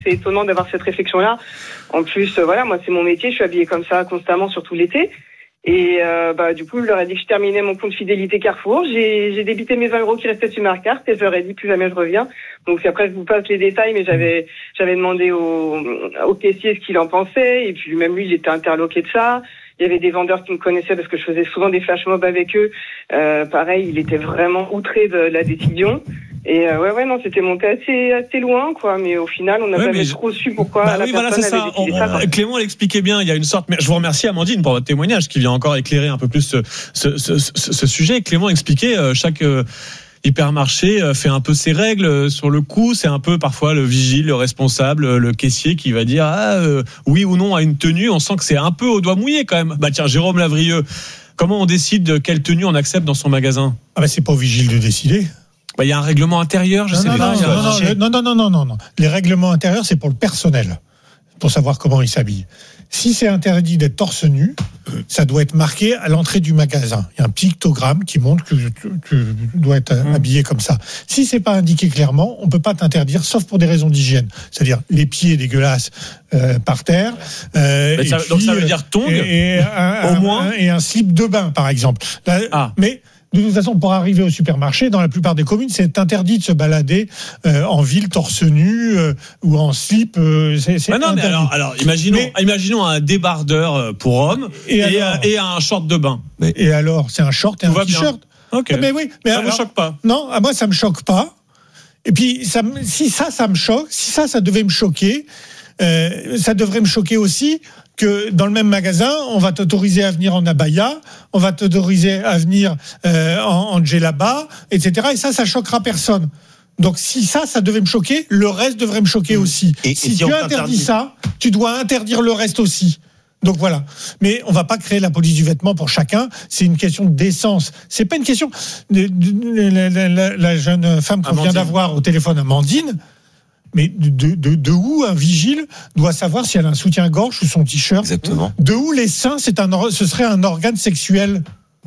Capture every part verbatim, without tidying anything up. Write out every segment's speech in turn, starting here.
C'est étonnant d'avoir cette réflexion-là. En plus, euh, voilà, moi, c'est mon métier. Je suis habillée comme ça constamment, surtout l'été. Et euh, bah du coup, je leur ai dit que je terminais mon compte fidélité Carrefour. J'ai, j'ai débité mes vingt euros qui restaient sur ma carte et je leur ai dit plus jamais je reviens. Donc après, je vous passe les détails, mais j'avais j'avais demandé au, au caissier ce qu'il en pensait. Et puis même lui, il était interloqué de ça. Il y avait des vendeurs qui me connaissaient parce que je faisais souvent des flash mobs avec eux. Euh, pareil, il était vraiment outré de la décision. Et euh, ouais, ouais, non, c'était monté assez, assez loin, quoi. Mais au final, on n'a ouais, jamais je... trop su pourquoi bah la oui, personne voilà, c'est avait ça. décidé On, ça. on, Clément l'expliquait bien. Il y a une sorte. Mais je vous remercie, Amandine, pour votre témoignage qui vient encore éclairer un peu plus ce, ce, ce, ce, ce sujet. Clément expliquait euh, chaque euh, hypermarché euh, fait un peu ses règles euh, sur le coup. C'est un peu parfois le vigile, le responsable, euh, le caissier qui va dire ah euh, oui ou non à une tenue. On sent que c'est un peu au doigt mouillé quand même. Bah tiens, Jérôme Lavrieux, comment on décide de quelle tenue on accepte dans son magasin? Ah bah c'est pas au vigile de décider. Bah, il y a un règlement intérieur, je non, sais non, pas. Non, non, non, non, non, non, non, non. Les règlements intérieurs, c'est pour le personnel, pour savoir comment ils s'habillent. Si c'est interdit d'être torse nu, ça doit être marqué à l'entrée du magasin. Il y a un pictogramme qui montre que tu, tu dois être mmh. habillé comme ça. Si c'est pas indiqué clairement, on peut pas t'interdire, sauf pour des raisons d'hygiène. C'est-à-dire les pieds dégueulasses euh, par terre. Euh, ça, et donc puis, ça veut dire tongs et, et un, au un, moins un, et un slip de bain, par exemple. Là, ah. Mais de toute façon, pour arriver au supermarché, dans la plupart des communes, c'est interdit de se balader euh, en ville torse nu euh, ou en slip. Euh, c'est, c'est ah non, mais alors, alors, imaginons, mais, imaginons un débardeur pour homme et, et, alors, et un short de bain. Mais, et alors, c'est un short et un t-shirt. Okay. Mais oui, mais ça alors, me choque pas. Non, à moi ça me choque pas. Et puis, ça, si ça, ça me choque, si ça, ça devait me choquer, euh, ça devrait me choquer aussi. Que dans le même magasin, on va t'autoriser à venir en abaya, on va t'autoriser à venir euh, en, en djellaba, et cetera. Et ça, ça choquera personne. Donc si ça, ça devait me choquer, le reste devrait me choquer aussi. Et, si, et si tu interdis interdit... ça, tu dois interdire le reste aussi. Donc voilà. Mais on va pas créer la police du vêtement pour chacun. C'est une question de décence. C'est pas une question. De, de, de, la, la, la jeune femme qu'on Amandine. vient d'avoir au téléphone, Amandine. Mais de, de, de où un vigile doit savoir si elle a un soutien-gorge ou son t-shirt? Exactement. De où les seins, c'est un, ce serait un organe sexuel?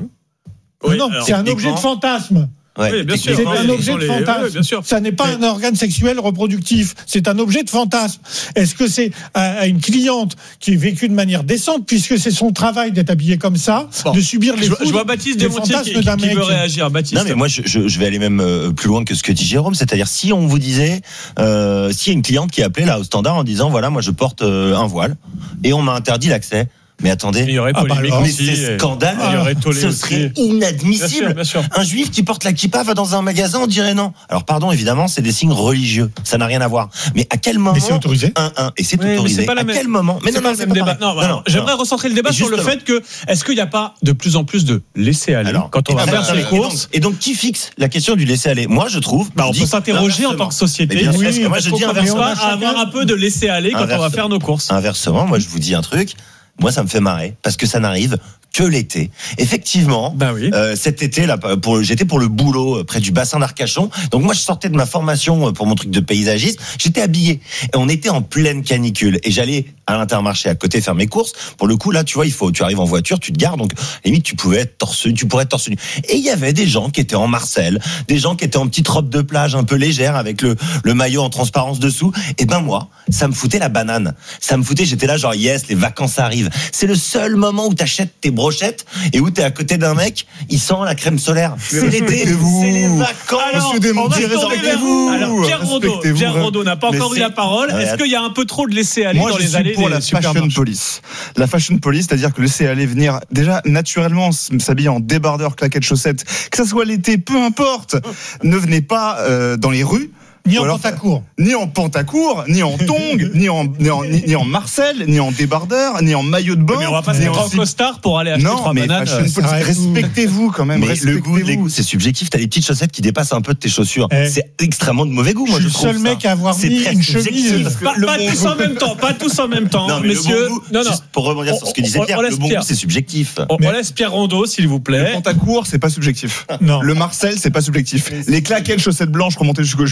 Oui, non, c'est un objet de fantasme. Ouais, oui, bien sûr. C'est un objet de les... fantasme. Oui, bien sûr. Ça n'est pas mais... un organe sexuel reproductif. C'est un objet de fantasme. Est-ce que c'est à une cliente qui est vécue de manière décente, puisque c'est son travail d'être habillée comme ça, bon. de subir les je, foudres, je vois Baptiste Desmontiers qui, qui, qui veut réagir. Baptiste. Non, mais moi, je, je, je vais aller même plus loin que ce que dit Jérôme. C'est-à-dire, si on vous disait, euh, s'il y a une cliente qui appelait là au standard en disant, voilà, moi, je porte euh, un voile et on m'a interdit l'accès. Mais attendez, il y aurait ah bah alors, mais aussi, c'est scandaleux. Ah, ce serait aussi. inadmissible. Bien sûr, bien sûr. Un juif qui porte la kippa va dans un magasin, on dirait non. Alors pardon, évidemment, c'est des signes religieux, ça n'a rien à voir. Mais à quel moment? Mais c'est autorisé. Un, un, et c'est oui, autorisé. Mais c'est pas la à même... quel moment? Mais c'est non, pas non, le même débat. Non, non, non, j'aimerais non. recentrer le débat sur le fait que est-ce qu'il n'y a pas de plus en plus de laisser aller alors, quand on va faire ses courses? Et donc qui fixe la question du laisser aller? Moi, je trouve. Bah, on peut s'interroger en tant que société. Est-ce que moi je dis inversement, avoir un peu de laisser aller quand on va faire nos courses? Inversement, moi je vous dis un truc. Moi, ça me fait marrer parce que ça n'arrive que l'été. Effectivement, ben oui. euh, cet été là, pour, j'étais pour le boulot près du bassin d'Arcachon. Donc moi, je sortais de ma formation pour mon truc de paysagiste. J'étais habillé et on était en pleine canicule et j'allais à l'Intermarché à côté faire mes courses. Pour le coup, là, tu vois, il faut, tu arrives en voiture, tu te gares, donc limite tu pouvais être torse, tu pourrais être torse nu. Et il y avait des gens qui étaient en Marcel, des gens qui étaient en petite robe de plage un peu légère avec le le maillot en transparence dessous. Et ben moi, ça me foutait la banane. Ça me foutait, j'étais là genre yes, les vacances arrivent. C'est le seul moment où t'achètes tes brochettes et où t'es à côté d'un mec, il sent la crème solaire. C'est l'été, c'est les vacances. Alors, Monsieur Desmontiers, respectez-vous. Alors Pierre Rondeau, Pierre Rondeau n'a pas encore eu la parole. Ouais, Est-ce qu'il y a un peu trop de laisser aller moi, dans les allées pour la fashion police. La fashion police, c'est-à-dire que laisser aller venir déjà naturellement s'habiller en débardeur, claquettes, chaussettes, que ça soit l'été, peu importe. Ne venez pas euh, dans les rues. Ni en pantacourt. Ni en pantacourt, ni en tongs, ni en, ni en, ni, ni en Marcel, ni en débardeur, ni en maillot de bain. Mais on va pas se mettre en costard pour aller acheter non, trois mais bananes. Respectez-vous quand même. Mais respectez-vous. le goût, les goûts, c'est subjectif. T'as des petites chaussettes qui dépassent un peu de tes chaussures. Eh. C'est extrêmement de mauvais goût, moi, je, je trouve. Je suis le seul mec à avoir mis une chemise. Pas, pas tous goût. en même temps, pas tous en même temps, non, mais messieurs. Bon goût, non, non. Pour rebondir sur ce que disait Pierre, le bon goût, c'est subjectif. On laisse Pierre Rondeau, s'il vous plaît. Le pantacourt, c'est pas subjectif. Non. Le Marcel, c'est pas subjectif. Les claquettes, chaussettes blanches remontées jusqu'au genou,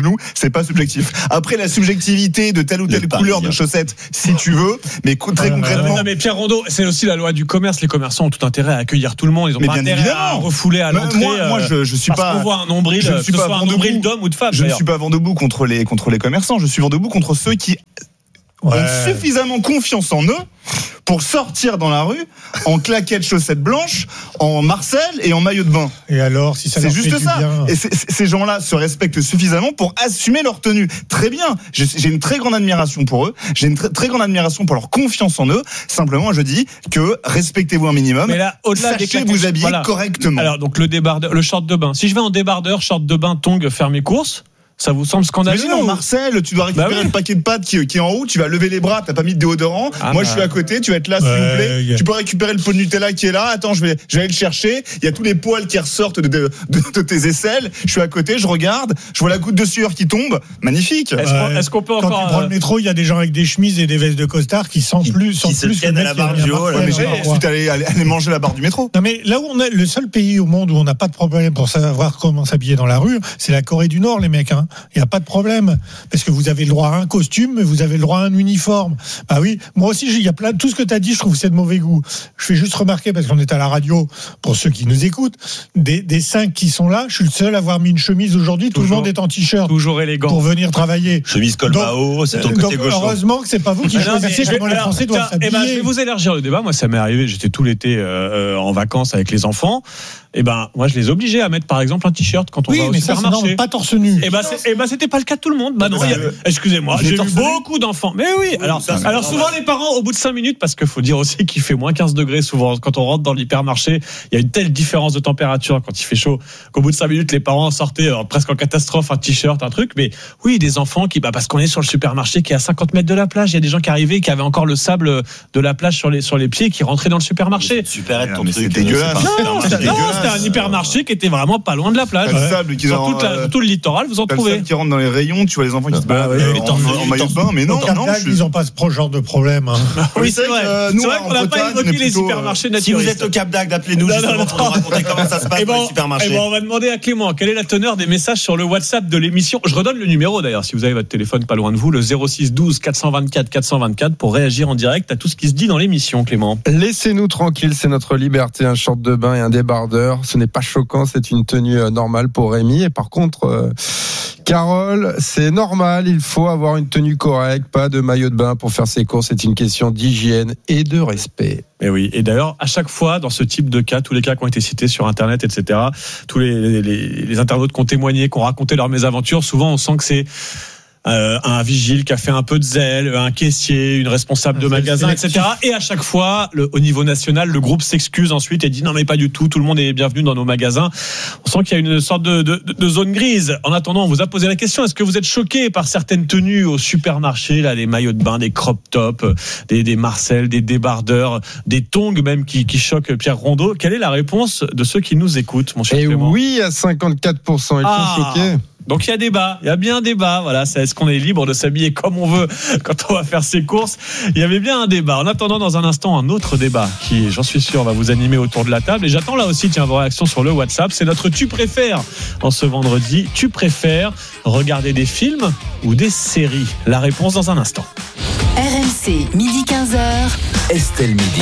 genou, c'est pas subjectif. Après la subjectivité de telle ou telle couleur de chaussettes, si tu veux, mais très concrètement. Non, mais Pierre Rondeau, c'est aussi la loi du commerce. Les commerçants ont tout intérêt à accueillir tout le monde. Ils ont mais pas bien intérêt évidemment. à refouler à l'entrée. Moi, moi je, je suis parce pas. qu'on voit un nombril, je ne que suis ce pas soit un nombril d'homme ou de femme. Je ne suis pas vent debout contre les contre les commerçants. Je suis vent debout contre ceux qui Ouais. ont suffisamment confiance en eux pour sortir dans la rue en claquettes chaussettes blanches, en Marcel et en maillot de bain. Et alors, si ça C'est leur fait juste du ça. bien. Et c'est, c'est, ces gens-là se respectent suffisamment pour assumer leur tenue. Très bien. J'ai, j'ai une très grande admiration pour eux. J'ai une très, très grande admiration pour leur confiance en eux. Simplement, je dis que respectez-vous un minimum. Mais là, au-delà des sachez claquettes, vous habiller voilà. correctement. Alors, donc le débardeur, le short de bain. Si je vais en débardeur, short de bain, tongs, faire mes courses. Ça vous semble scandaleux? Mais non, Marcel, tu dois récupérer bah oui. le paquet de pâtes qui, qui est en haut, tu vas lever les bras, t'as pas mis de déodorant. Ah Moi, bah. je suis à côté, tu vas être là, s'il Ouais, vous plaît. yeah. Tu peux récupérer le pot de Nutella qui est là. Attends, je vais, je vais aller le chercher. Il y a tous les poils qui ressortent de, de, de, de tes aisselles. Je suis à côté, je regarde, je vois la goutte de sueur qui tombe. Magnifique. Est-ce qu'on, est-ce qu'on peut Quand encore. tu prends euh, le métro, il y a des gens avec des chemises et des vestes de costard qui sentent Qui- plus, qui sentent se plus que tiennent le à mec la qui a barre mis un du haut, là, marteau. Mais Ouais, j'ai ouais. ensuite aller, aller, aller manger la barre du métro. Non mais là où on a le seul pays au monde où on n'a pas de problème pour savoir comment s'habiller dans la rue, c'est la Corée du Nord, les mecs. Hein. Il n'y a pas de problème parce que vous avez le droit à un costume, mais vous avez le droit à un uniforme. Bah oui, moi aussi, il y a plein tout ce que tu as dit, je trouve que c'est de mauvais goût. Je fais juste remarquer parce qu'on est à la radio, pour ceux qui nous écoutent, des, des cinq qui sont là, je suis le seul à avoir mis une chemise aujourd'hui. Tout le Toujours. monde est en t-shirt Toujours élégant. pour venir travailler. Chemise col Donc- bas haut, c'est ton Donc côté gauche. heureusement que c'est pas vous qui Mais non, mais choisissez je vais- comment les alors, Français doivent tiens, eh ben, je vais s'habiller. vous élargir le débat. Moi, ça m'est arrivé. J'étais tout l'été euh, euh, en vacances avec les enfants. Et ben, moi, je les obligeais à mettre, par exemple, un t-shirt quand on Oui, va au mais ça, c'est supermarché. non, pas torse nu. Et ben, c'est, et ben, c'était pas le cas de tout le monde. Bah non, il y a- excusez-moi, j'ai vu beaucoup d'enfants. Mais oui, alors, ça, c'est alors normal. souvent les parents, au bout de cinq minutes, parce qu'il faut dire aussi qu'il fait moins quinze degrés souvent quand on rentre dans l'hypermarché, il y a une telle différence de température quand il fait chaud qu'au bout de cinq minutes, les parents sortaient alors, presque en catastrophe, un t-shirt, un truc. Mais oui, des enfants qui, bah, parce qu'on est sur le supermarché qui est à cinquante mètres de la plage, il y a des gens qui arrivaient qui avaient encore le sable de la plage sur les sur les pieds, qui rentraient dans le supermarché. Super, être ton Mais truc. c'est dégueulasse. c'est pas- Non, c'est c'était, non, dégueulasse. c'était un hypermarché qui était vraiment pas loin de la plage. T'as le sable qui Sur, dans, toute la- euh, sur tout le littoral, vous en T'as le trouvez. sable qui rentre dans les rayons, tu vois les enfants qui se Bah baladent ouais, euh, mais en, torse- en maillot de bain, mais non, Au non, Cap je- ils n'ont pas ce genre de problème. Hein. Oui, c'est c'est vrai vrai. que, euh, C'est nous, vrai en qu'on n'a pas Bretagne, évoqué on est les plutôt, supermarchés Si vous naturistes. êtes au Cap d'Agde, appelez-nous Non, justement non, non. pour nous raconter comment ça se passe Eh dans ben, les supermarchés. eh ben, on va demander à Clément quelle est la teneur des messages sur le WhatsApp de l'émission. Je redonne le numéro d'ailleurs, si vous avez votre téléphone pas loin de vous, le zéro six douze quatre cent vingt-quatre quatre cent vingt-quatre pour réagir en direct à tout ce qui se dit dans l'émission, Clément. Laissez-nous tranquilles, c'est notre liberté, un short de bain et un débardeur. Ce n'est pas choquant, c'est une tenue euh, normale pour Rémi. Et par contre, euh, Carole, c'est normal, il faut avoir une tenue correcte, pas de maillot de bain pour faire ses courses. C'est une question d'hygiène et de respect. Et oui. Et d'ailleurs, à chaque fois, dans ce type de cas, tous les cas qui ont été cités sur Internet, et cetera, tous les, les, les internautes qui ont témoigné, qui ont raconté leurs mésaventures, souvent on sent que c'est Euh, un vigile qui a fait un peu de zèle, un caissier, une responsable de magasin, et cetera. Et à chaque fois, le, au niveau national, le groupe s'excuse ensuite et dit non mais pas du tout, tout le monde est bienvenu dans nos magasins. On sent qu'il y a une sorte de, de, de zone grise. En attendant, on vous a posé la question, est-ce que vous êtes choqué par certaines tenues au supermarché, là, des maillots de bain, des crop tops, des, des Marcel, des débardeurs, des tongs même qui, qui choquent Pierre Rondeau? Quelle est la réponse de ceux qui nous écoutent, mon cher Et Clément? oui, à cinquante-quatre pour cent, ils Ah. sont choqués. Donc il y a débat, il y a bien un débat. Voilà, c'est, est-ce qu'on est libre de s'habiller comme on veut quand on va faire ses courses? Il y avait bien un débat. En attendant, dans un instant, un autre débat qui, j'en suis sûr, va vous animer autour de la table. Et j'attends là aussi, tiens, vos réactions sur le WhatsApp. C'est notre tu préfères en ce vendredi. Tu préfères regarder des films ou des séries? La réponse dans un instant. R M C, midi quinze heures. Estelle Midi.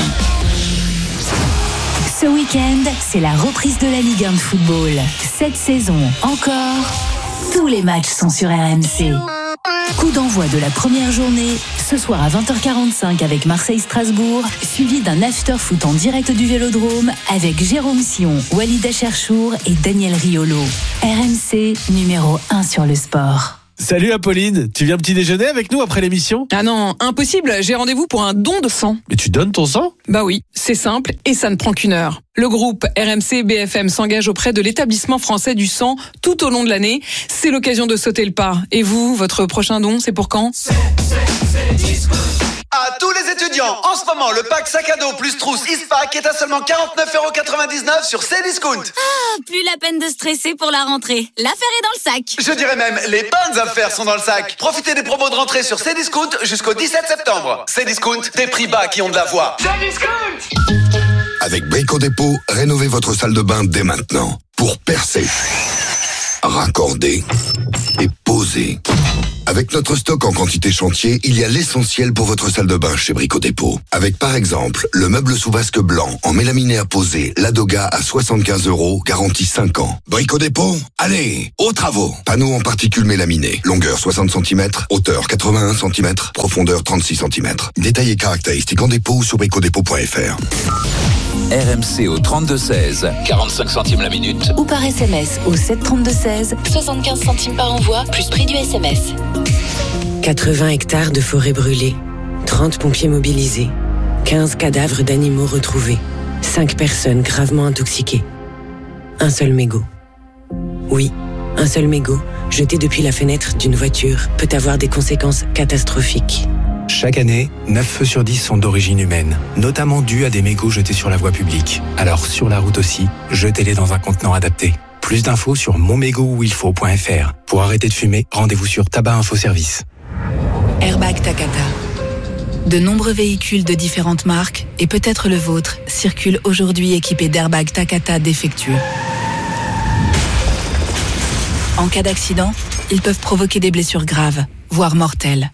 Ce week-end, c'est la reprise de la Ligue un de football. Cette saison encore, tous les matchs sont sur R M C. Coup d'envoi de la première journée, ce soir à vingt heures quarante-cinq avec Marseille-Strasbourg, suivi d'un after-foot en direct du Vélodrome avec Jérôme Sion, Walid Acharchour et Daniel Riolo. R M C, numéro un sur le sport. Salut Apolline, tu viens petit déjeuner avec nous après l'émission? Ah non, impossible, j'ai rendez-vous pour un don de sang. Mais tu donnes ton sang? Bah oui, c'est simple et ça ne prend qu'une heure. Le groupe R M C B F M s'engage auprès de l'établissement français du sang tout au long de l'année. C'est l'occasion de sauter le pas. Et vous, votre prochain don, c'est pour quand? À tous les étudiants, en ce moment, le pack sac à dos plus trousse Ispac est à seulement quarante-neuf euros quatre-vingt-dix-neuf sur Cdiscount. Ah, plus la peine de stresser pour la rentrée. L'affaire est dans le sac. Je dirais même, les bonnes affaires sont dans le sac. Profitez des promos de rentrée sur Cdiscount jusqu'au dix-sept septembre. Cdiscount, des prix bas qui ont de la voix. Cdiscount! Avec Brico Dépôt, rénovez votre salle de bain dès maintenant pour percer. raccorder et poser. Avec notre stock en quantité chantier, il y a l'essentiel pour votre salle de bain chez Brico Dépôt. Avec par exemple, le meuble sous vasque blanc en mélaminé à poser, Ladoga à soixante-quinze euros, garantie cinq ans. Brico Dépôt, allez, aux travaux. Panneaux en particules mélaminées, longueur soixante centimètres, hauteur quatre-vingt-un centimètres, profondeur trente-six centimètres. Détails et caractéristiques en dépôt ou sur bricodépôt point f r. R M C au trente-deux seize, quarante-cinq centimes la minute. Ou par S M S au sept trente-deux seize, soixante-quinze centimes par envoi, plus prix du S M S. quatre-vingts hectares de forêt brûlée, trente pompiers mobilisés, quinze cadavres d'animaux retrouvés, cinq personnes gravement intoxiquées. Un seul mégot. Oui, un seul mégot, jeté depuis la fenêtre d'une voiture, peut avoir des conséquences catastrophiques. Chaque année, neuf feux sur dix sont d'origine humaine, notamment dus à des mégots jetés sur la voie publique. Alors sur la route aussi, jetez-les dans un contenant adapté. Plus d'infos sur mon mégot où il faut point f r. Pour arrêter de fumer, rendez-vous sur Tabac Info Service. Airbag Takata. De nombreux véhicules de différentes marques, et peut-être le vôtre, circulent aujourd'hui équipés d'airbags Takata défectueux. En cas d'accident, ils peuvent provoquer des blessures graves, voire mortelles.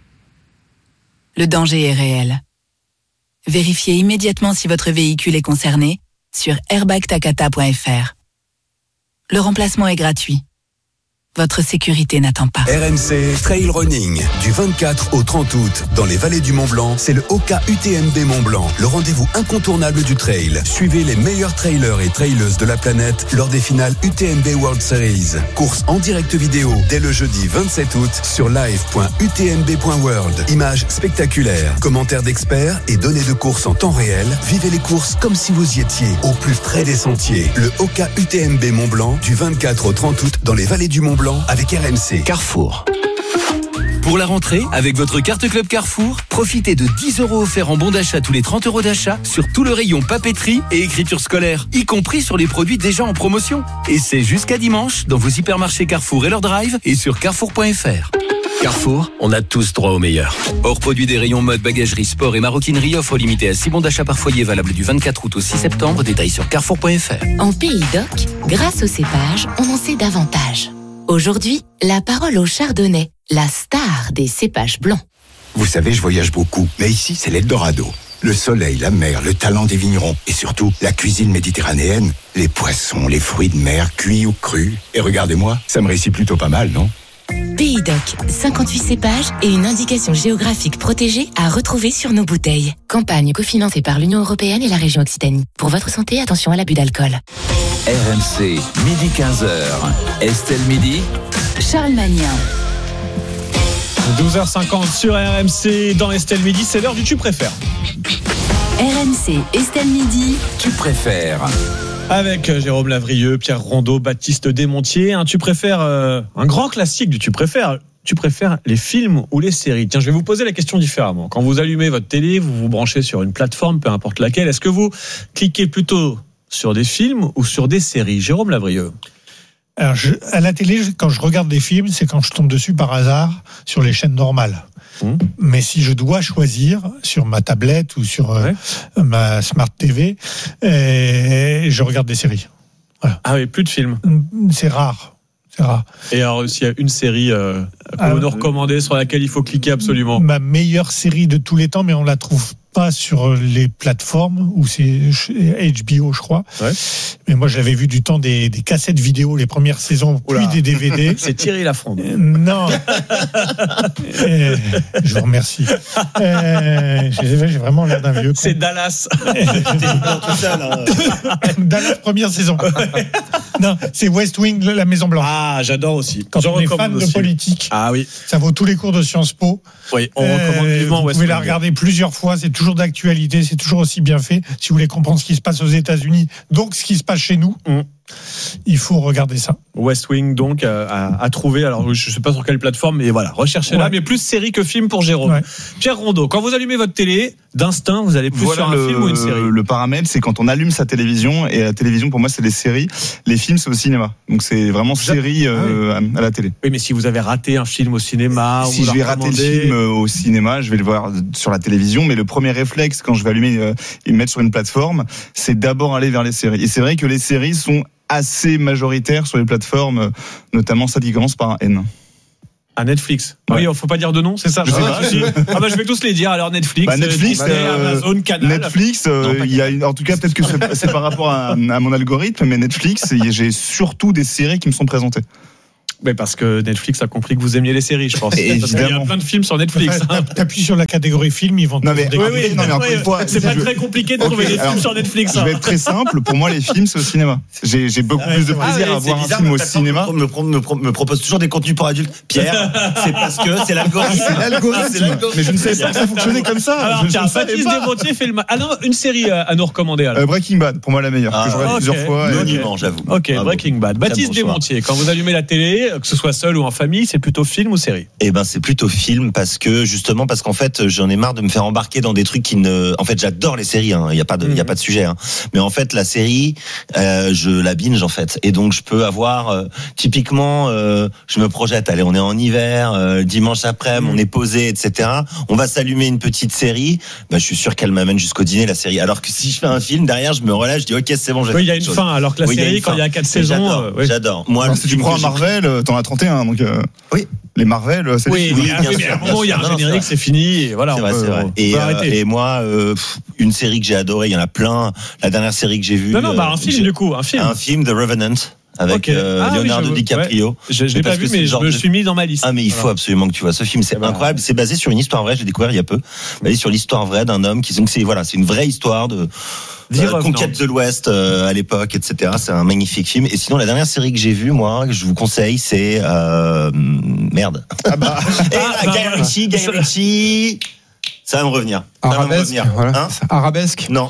Le danger est réel. Vérifiez immédiatement si votre véhicule est concerné sur airbag takata point f r. Le remplacement est gratuit. Votre sécurité n'attend pas. R M C Trail Running, du vingt-quatre au trente août, dans les vallées du Mont-Blanc, c'est le Oka U T M B Mont-Blanc, le rendez-vous incontournable du trail. Suivez les meilleurs trailers et traileuses de la planète lors des finales U T M B World Series. Course en direct vidéo dès le jeudi vingt-sept août sur live point u t m b point world. Images spectaculaires, commentaires d'experts et données de course en temps réel. Vivez les courses comme si vous y étiez, au plus près des sentiers. Le Oka U T M B Mont-Blanc, du vingt-quatre au trente août, dans les vallées du Mont-Blanc, avec R M C. Carrefour. Pour la rentrée, avec votre carte Club Carrefour, profitez de dix euros offerts en bon d'achat tous les trente euros d'achat sur tout le rayon papeterie et écriture scolaire, y compris sur les produits déjà en promotion. Et c'est jusqu'à dimanche dans vos hypermarchés Carrefour et leur drive et sur carrefour point f r. Carrefour, on a tous droit au meilleur. Hors produit des rayons mode, bagagerie, sport et maroquinerie, offre limitée à six bons d'achat par foyer, valable du vingt-quatre août au six septembre. Détails sur carrefour point f r. En Pays d'Oc, grâce au cépage, on en sait davantage. Aujourd'hui, la parole au chardonnay, la star des cépages blancs. Vous savez, je voyage beaucoup, mais ici, c'est l'Eldorado. Le soleil, la mer, le talent des vignerons et surtout la cuisine méditerranéenne, les poissons, les fruits de mer, cuits ou crus. Et regardez-moi, ça me réussit plutôt pas mal, non ? Pays d'Oc, cinquante-huit cépages et une indication géographique protégée à retrouver sur nos bouteilles. Campagne cofinancée par l'Union européenne et la région Occitanie. Pour votre santé, attention à l'abus d'alcool. R M C, midi quinze heures. Estelle Midi. Charles Magnin. douze heures cinquante sur R M C dans Estelle Midi, c'est l'heure du Tu préfères. R M C, Estelle Midi. Tu préfères. Avec Jérôme Lavrieux, Pierre Rondeau, Baptiste Desmontiers. Un Tu préfères, euh, un grand classique du Tu préfères. Tu préfères les films ou les séries ? Tiens, je vais vous poser la question différemment. Quand vous allumez votre télé, vous vous branchez sur une plateforme, peu importe laquelle. Est-ce que vous cliquez plutôt sur des films ou sur des séries ? Jérôme Lavrieux. Alors, je, à la télé, quand je regarde des films, c'est quand je tombe dessus par hasard sur les chaînes normales. Mmh. Mais si je dois choisir sur ma tablette ou sur ouais. euh, ma Smart T V, euh, je regarde des séries. Voilà. Ah oui, plus de films. C'est rare. C'est rare. Et alors, s'il y a une série euh, que vous nous recommandez, sur laquelle il faut cliquer absolument ? Ma meilleure série de tous les temps, mais on la trouve pas sur les plateformes, où c'est H B O, je crois. Ouais. Mais moi, je l'avais vu du temps des, des cassettes vidéo, les premières saisons, puis Oula. Des D V D. C'est Thierry Lafronde. Euh, non. euh, je vous remercie. Euh, j'ai, j'ai vraiment l'air d'un vieux con. C'est Dallas. Dallas, première saison. Non, c'est West Wing, la Maison Blanche. Ah, j'adore aussi. Quand je on est fan aussi. De politique, ah oui, ça vaut tous les cours de Sciences Po. Oui, on euh, recommande vivement West Wing. Vous pouvez la regarder plusieurs fois, c'est toujours d'actualité, c'est toujours aussi bien fait. Si vous voulez comprendre ce qui se passe aux États-Unis, donc ce qui se passe chez nous, mmh. il faut regarder ça. West Wing, donc, à, à, à trouver. Alors, je ne sais pas sur quelle plateforme, mais voilà, recherchez-la. Ouais. Mais plus série que film pour Jérôme. Ouais. Pierre Rondeau, quand vous allumez votre télé, d'instinct, vous allez plus voilà sur un le, film ou une série ? Le paramètre, c'est quand on allume sa télévision, et la télévision, pour moi, c'est les séries. Les films, c'est au cinéma. Donc, c'est vraiment série euh, ah oui. à la télé. Oui, mais si vous avez raté un film au cinéma, si je vais rater le film au cinéma, je vais le voir sur la télévision. Mais le premier réflexe, quand je vais allumer euh, et me mettre sur une plateforme, c'est d'abord aller vers les séries. Et c'est vrai que les séries sont assez majoritaire sur les plateformes, notamment celle qui commence par un N. À Netflix. Ouais. Oui, faut pas dire de nom, c'est ça. Je sais ah, pas. si. ah bah je vais tous les dire. Alors Netflix, Bah, Netflix, Disney, euh, Amazon, Canal. Netflix, euh, il y a une- en tout cas peut-être que c'est, c'est par rapport à, à mon algorithme, mais Netflix, j'ai surtout des séries qui me sont présentées. Mais parce que Netflix a compris que vous aimiez les séries, je pense. Et Parce qu'il y a évidemment. plein de films sur Netflix. Enfin, T'appuies sur la catégorie film, ils vont te Non, mais- des oui, films. oui, non, mais encore une fois, c'est pas je- très compliqué de Ok, trouver des alors, films sur Netflix. Je hein. vais être très simple. Pour moi, les films, c'est au cinéma. J'ai, j'ai beaucoup plus de Ah plaisir ouais, à c'est voir un bizarre, film ma au plateforme cinéma. Me, pro- me, pro- me propose toujours des contenus pour adultes. Pierre, c'est parce que c'est l'algorithme. C'est l'algorithme. C'est l'algorithme. Mais je ne savais pas que ça fonctionnait comme ça. Alors je, je tiens, ne savais Baptiste pas. Desmontiers fait le. ma- Ah non, une série à, à nous recommander alors. Euh, Breaking Bad, pour moi la meilleure, Ah, que je regarde ok. plusieurs fois. et- Monument, j'avoue. Ok, Bravo. Breaking Bad. Très Baptiste bon choix. Desmontiers, quand vous allumez la télé, que ce soit seul ou en famille, c'est plutôt film ou série? Eh ben, c'est plutôt film parce que justement parce qu'en fait, j'en ai marre de me faire embarquer dans des trucs qui ne. En fait, j'adore les séries. Il y a pas de, il y a pas de sujet. Hein. Mais en fait, la série, euh, je la binge en fait, et donc je peux avoir euh, typiquement, euh, je me projette. Allez, on est en hiver, euh, dimanche après-midi, on est posé, et cetera. On va s'allumer une petite série. Ben, je suis sûr qu'elle m'amène jusqu'au dîner la série. Alors que si je fais un film derrière, je me relâche, je dis ok, c'est bon. j'ai Oui, il y a fait une quelque fin. chose. Alors que la Oui, il y a série, une quand fin. il y a quatre Mais saisons, J'adore. euh, oui. J'adore. Moi, Alors, le si tu film prends que un j'ai- Marvel, euh, t'en as trente et un, donc. euh, Oui. Les Marvel, euh, c'est Oui, des mais, films. ah, oui, mais à un moment, il y a un Non, non, générique, c'est c'est fini. Et voilà, C'est on vrai, peut, c'est vrai. on Et, peut euh, arrêter. et moi, euh, pff, une série que j'ai adorée, il y en a plein. La dernière série que j'ai vue. Non, non, bah, un euh, film, j'ai- du coup, un film. Un film, The Revenant, avec Ok. euh, Ah oui, Leonardo je- DiCaprio. ouais. Je, je l'ai Mais pas parce vu, que c'est mais le je genre me le de- suis mis dans ma liste. Ah mais il faut Voilà. absolument que tu vois ce film, c'est Eh ben, incroyable, c'est basé sur une histoire vraie, je l'ai découvert il y a peu. Basé sur l'histoire vraie d'un homme qui donc c'est voilà, c'est une vraie histoire de The euh, Revenant. conquête de l'Ouest euh, à l'époque, et cetera. C'est un magnifique film. Et sinon la dernière série que j'ai vue moi, que je vous conseille, c'est euh, merde. Ah bah. Et Ah, Guy bah, Ritchie, Guy Ritchie. Ça va me revenir. Ça va me Arabesque, revenir. voilà. Hein Arabesque. non.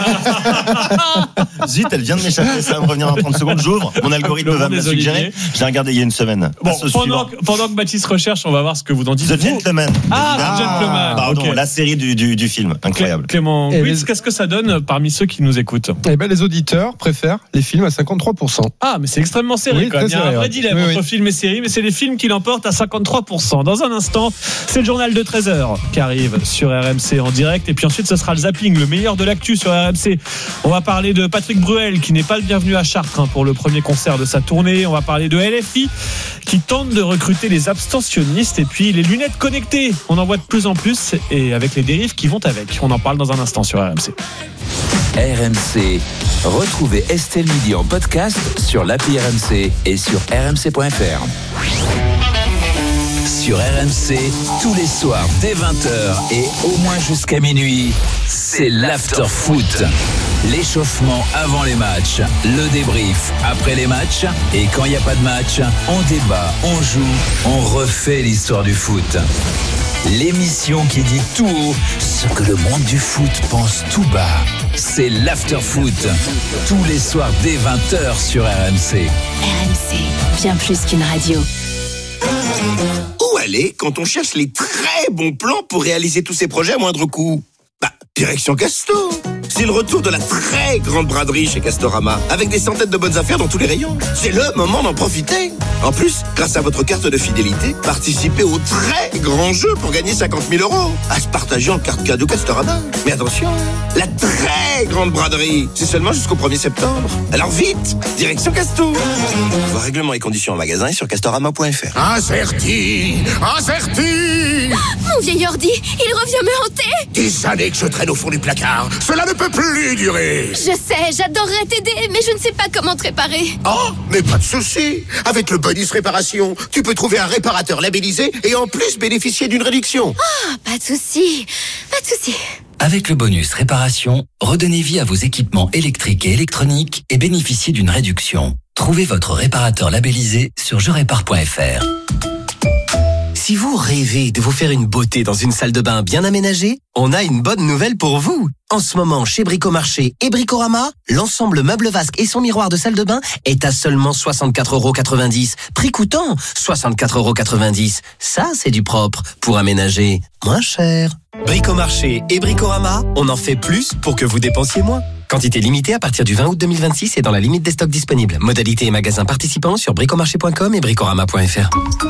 Zut, elle vient de m'échapper. Ça va me revenir dans trente secondes. J'ouvre. Mon algorithme Le va monde me la des suggérer. Oliviers. Je l'ai regardé il y a une semaine. Bon, Passe au pendant suivant. que, pendant que Baptiste recherche, on va voir ce que vous en dites. The Vous- Gentleman. Ah, évidemment. The Gentleman. Pardon, ok. la série du, du, du film. Incroyable. Clément Et Guitz, les- qu'est-ce que ça donne parmi ceux qui nous écoutent? Eh ben, les auditeurs préfèrent les films à cinquante-trois pour cent. Ah, mais c'est extrêmement serré Oui, quand même. Il y très a un serré, vrai ouais. dilemme Oui, entre oui. films et séries, mais c'est les films qui l'emportent à cinquante-trois pour cent. Dans un instant, c'est le journal de treize heures qui arrive sur R M C en direct. Et puis ensuite, ce sera le zapping, le meilleur de l'actu sur R M C. On va parler de Patrick Bruel, qui n'est pas le bienvenu à Chartres hein, pour le premier concert de sa tournée. On va parler de L F I, qui tente de recruter les abstentionnistes. Et puis les lunettes connectées. On en voit de plus en plus, et avec les dérives qui vont avec. On en parle dans un instant sur R M C. R M C. Retrouvez Estelle Midi en podcast sur l'appli R M C et sur r m c point f r. Sur R M C, tous les soirs dès vingt heures et au moins jusqu'à minuit, c'est l'after foot. L'échauffement avant les matchs, le débrief après les matchs et quand il n'y a pas de match, on débat, on joue, on refait l'histoire du foot. L'émission qui dit tout haut ce que le monde du foot pense tout bas. C'est l'After Foot. Tous les soirs dès vingt heures sur R M C. R M C, bien plus qu'une radio. Où aller quand on cherche les très bons plans pour réaliser tous ces projets à moindre coût? Bah, direction Casto. C'est le retour de la très grande braderie chez Castorama, avec des centaines de bonnes affaires dans tous les rayons. C'est le moment d'en profiter. En plus, grâce à votre carte de fidélité, participez au très grand jeu pour gagner cinquante mille euros. À se partager en carte cadeau Castorama. Mais attention, la très grande braderie, c'est seulement jusqu'au premier septembre. Alors vite, direction Casto. Vos règlements et conditions en magasin et sur castorama point f r. Averti, averti. Mon vieil ordi, il revient me hanter. Des années que je traîne au fond du placard. Cela ne peut plus durer. Je sais, j'adorerais t'aider, mais je ne sais pas comment te réparer. Oh, mais pas de souci. Avec le bonus réparation, tu peux trouver un réparateur labellisé et en plus bénéficier d'une réduction. Ah, pas de souci, pas de souci. Avec le bonus réparation, redonnez vie à vos équipements électriques et électroniques et bénéficiez d'une réduction. Trouvez votre réparateur labellisé sur je répare point f r. Si vous rêvez de vous faire une beauté dans une salle de bain bien aménagée, on a une bonne nouvelle pour vous. En ce moment, chez Bricomarché et Bricorama, l'ensemble meuble vasque et son miroir de salle de bain est à seulement soixante-quatre euros quatre-vingt-dix. Prix coûtant, soixante-quatre euros quatre-vingt-dix. Ça, c'est du propre pour aménager moins cher. Bricomarché et Bricorama, on en fait plus pour que vous dépensiez moins. Quantité limitée à partir du vingt août deux mille vingt-six et dans la limite des stocks disponibles. Modalités et magasins participants sur bricomarché point com et bricorama point f r.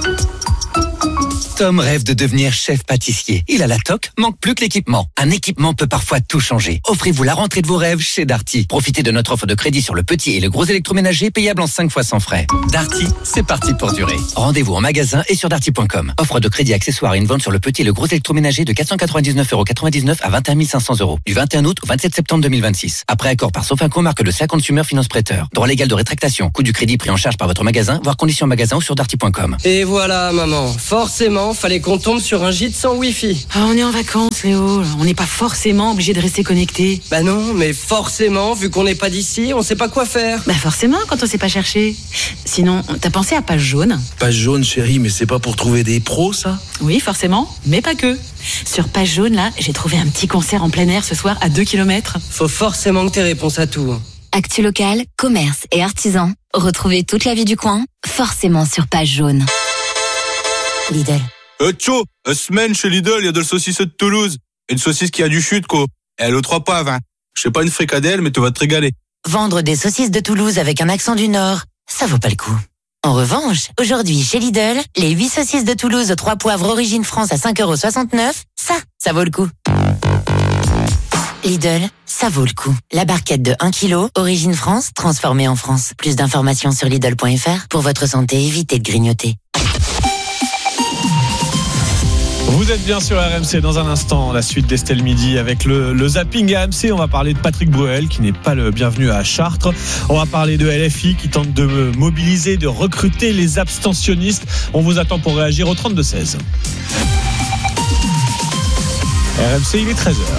Tom rêve de devenir chef pâtissier. Il a la toque, manque plus que l'équipement. Un équipement peut parfois tout changer. Offrez-vous la rentrée de vos rêves chez Darty. Profitez de notre offre de crédit sur le petit et le gros électroménager payable en cinq fois sans frais. Darty, c'est parti pour durer. Rendez-vous en magasin et sur darty point com. Offre de crédit accessoire et une vente sur le petit et le gros électroménager de quatre cent quatre-vingt-dix-neuf euros quatre-vingt-dix-neuf à vingt et un mille cinq cents euros. Du vingt et un août au vingt-sept septembre deux mille vingt-six. Après accord par Sofinco, marque de C A Consumer Finance Prêteur. Droit légal de rétractation. Coût du crédit pris en charge par votre magasin, voire conditions en magasin ou sur darty point com. Et voilà, maman. Forcément, fallait qu'on tombe sur un gîte sans wifi. Ah, on est en vacances, Léo. On n'est pas forcément obligé de rester connecté. Bah non, mais forcément, vu qu'on n'est pas d'ici, on sait pas quoi faire. Bah forcément, quand on sait pas chercher. Sinon, t'as pensé à Page Jaune? Page Jaune, chérie, mais c'est pas pour trouver des pros, ça? Oui, forcément, mais pas que. Sur Page Jaune, là, j'ai trouvé un petit concert en plein air ce soir à deux kilomètres. Faut forcément que t'aies réponse à tout. Actu local, commerce et artisans. Retrouvez toute la vie du coin, forcément sur Page Jaune. Lidl. Euh, tcho, une semaine chez Lidl, il y a de la saucisse de Toulouse. Une saucisse qui a du chute, quoi. Elle est aux trois poivres, hein. Je sais pas une fricadelle, mais tu vas te régaler. Vendre des saucisses de Toulouse avec un accent du Nord, ça vaut pas le coup. En revanche, aujourd'hui chez Lidl, les huit saucisses de Toulouse aux trois poivres origine France à cinq euros soixante-neuf, ça, ça vaut le coup. Lidl, ça vaut le coup. La barquette de un kilo, origine France, transformée en France. Plus d'informations sur Lidl point f r. Pour votre santé, évitez de grignoter. Vous êtes bien sur R M C. Dans un instant, la suite d'Estelle Midi avec le, le zapping A M C. On va parler de Patrick Bruel qui n'est pas le bienvenu à Chartres. On va parler de L F I qui tente de mobiliser, de recruter les abstentionnistes. On vous attend pour réagir au trente-deux seize. R M C, il est treize heures.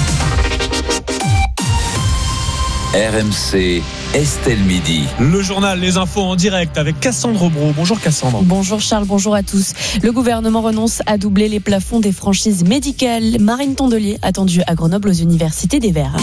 R M C, Estelle Midi. Le journal, les infos en direct avec Cassandre Bro. Bonjour Cassandre. Bonjour Charles, bonjour à tous. Le gouvernement renonce à doubler les plafonds des franchises médicales. Marine Tondelier, attendue à Grenoble aux universités des Verts.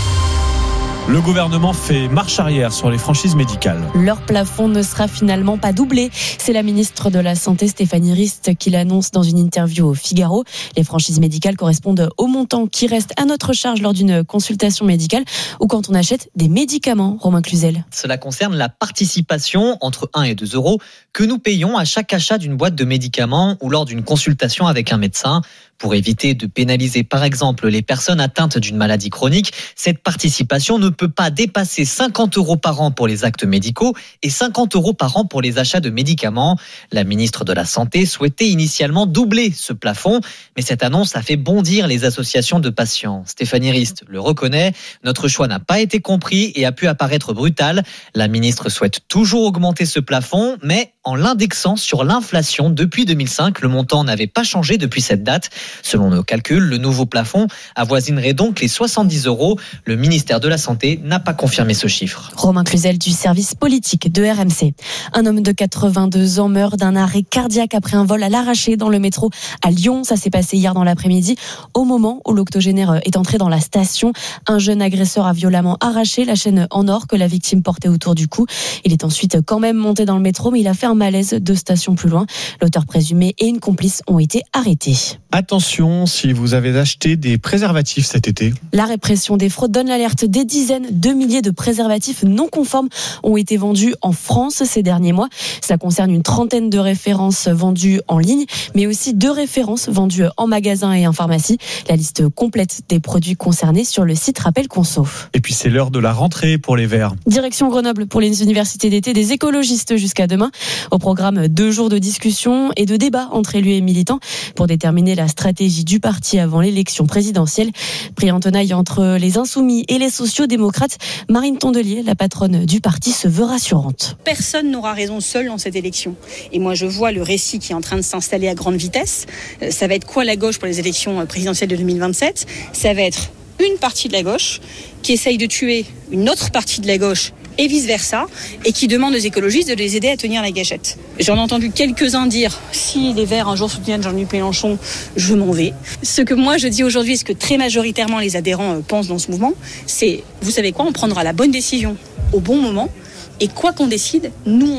Le gouvernement fait marche arrière sur les franchises médicales. Leur plafond ne sera finalement pas doublé. C'est la ministre de la Santé, Stéphanie Rist, qui l'annonce dans une interview au Figaro. Les franchises médicales correspondent au montant qui reste à notre charge lors d'une consultation médicale ou quand on achète des médicaments. Romain Cluzel. Cela concerne la participation entre un et deux euros que nous payons à chaque achat d'une boîte de médicaments ou lors d'une consultation avec un médecin. Pour éviter de pénaliser par exemple les personnes atteintes d'une maladie chronique, cette participation ne peut pas dépasser cinquante euros par an pour les actes médicaux et cinquante euros par an pour les achats de médicaments. La ministre de la Santé souhaitait initialement doubler ce plafond, mais cette annonce a fait bondir les associations de patients. Stéphanie Rist le reconnaît, notre choix n'a pas été compris et a pu apparaître brutal. La ministre souhaite toujours augmenter ce plafond, mais en l'indexant sur l'inflation depuis deux mille cinq. Le montant n'avait pas changé depuis cette date. Selon nos calculs, le nouveau plafond avoisinerait donc les soixante-dix euros. Le ministère de la Santé n'a pas confirmé ce chiffre. Romain Cluzel du service politique de R M C. Un homme de quatre-vingt-deux ans meurt d'un arrêt cardiaque après un vol à l'arraché dans le métro à Lyon. Ça s'est passé hier dans l'après-midi. Au moment où l'octogénaire est entré dans la station, un jeune agresseur a violemment arraché la chaîne en or que la victime portait autour du cou. Il est ensuite quand même monté dans le métro, mais il a fait un malaise deux stations plus loin. L'auteur présumé et une complice ont été arrêtés. Attention si vous avez acheté des préservatifs cet été. La répression des fraudes donne l'alerte. Des dizaines de milliers de préservatifs non conformes ont été vendus en France ces derniers mois. Ça concerne une trentaine de références vendues en ligne, mais aussi deux références vendues en magasin et en pharmacie. La liste complète des produits concernés sur le site Rappel Conso. Et puis c'est l'heure de la rentrée pour les Verts. Direction Grenoble pour les universités d'été des écologistes jusqu'à demain. Au programme, deux jours de discussion et de débat entre élus et militants pour déterminer la stratégie du parti avant l'élection présidentielle. Pris en tenaille entre les insoumis et les sociaux-démocrates, Marine Tondelier, la patronne du parti, se veut rassurante. Personne n'aura raison seul dans cette élection. Et moi, je vois le récit qui est en train de s'installer à grande vitesse. Ça va être quoi la gauche pour les élections présidentielles de deux mille vingt-sept ? Ça va être une partie de la gauche qui essaye de tuer une autre partie de la gauche et vice-versa, et qui demande aux écologistes de les aider à tenir la gâchette. J'en ai entendu quelques-uns dire « si les Verts un jour soutiennent Jean-Luc Mélenchon, je m'en vais ». Ce que moi je dis aujourd'hui, ce que très majoritairement les adhérents pensent dans ce mouvement, c'est « vous savez quoi, on prendra la bonne décision au bon moment, et quoi qu'on décide, nous on sera là ».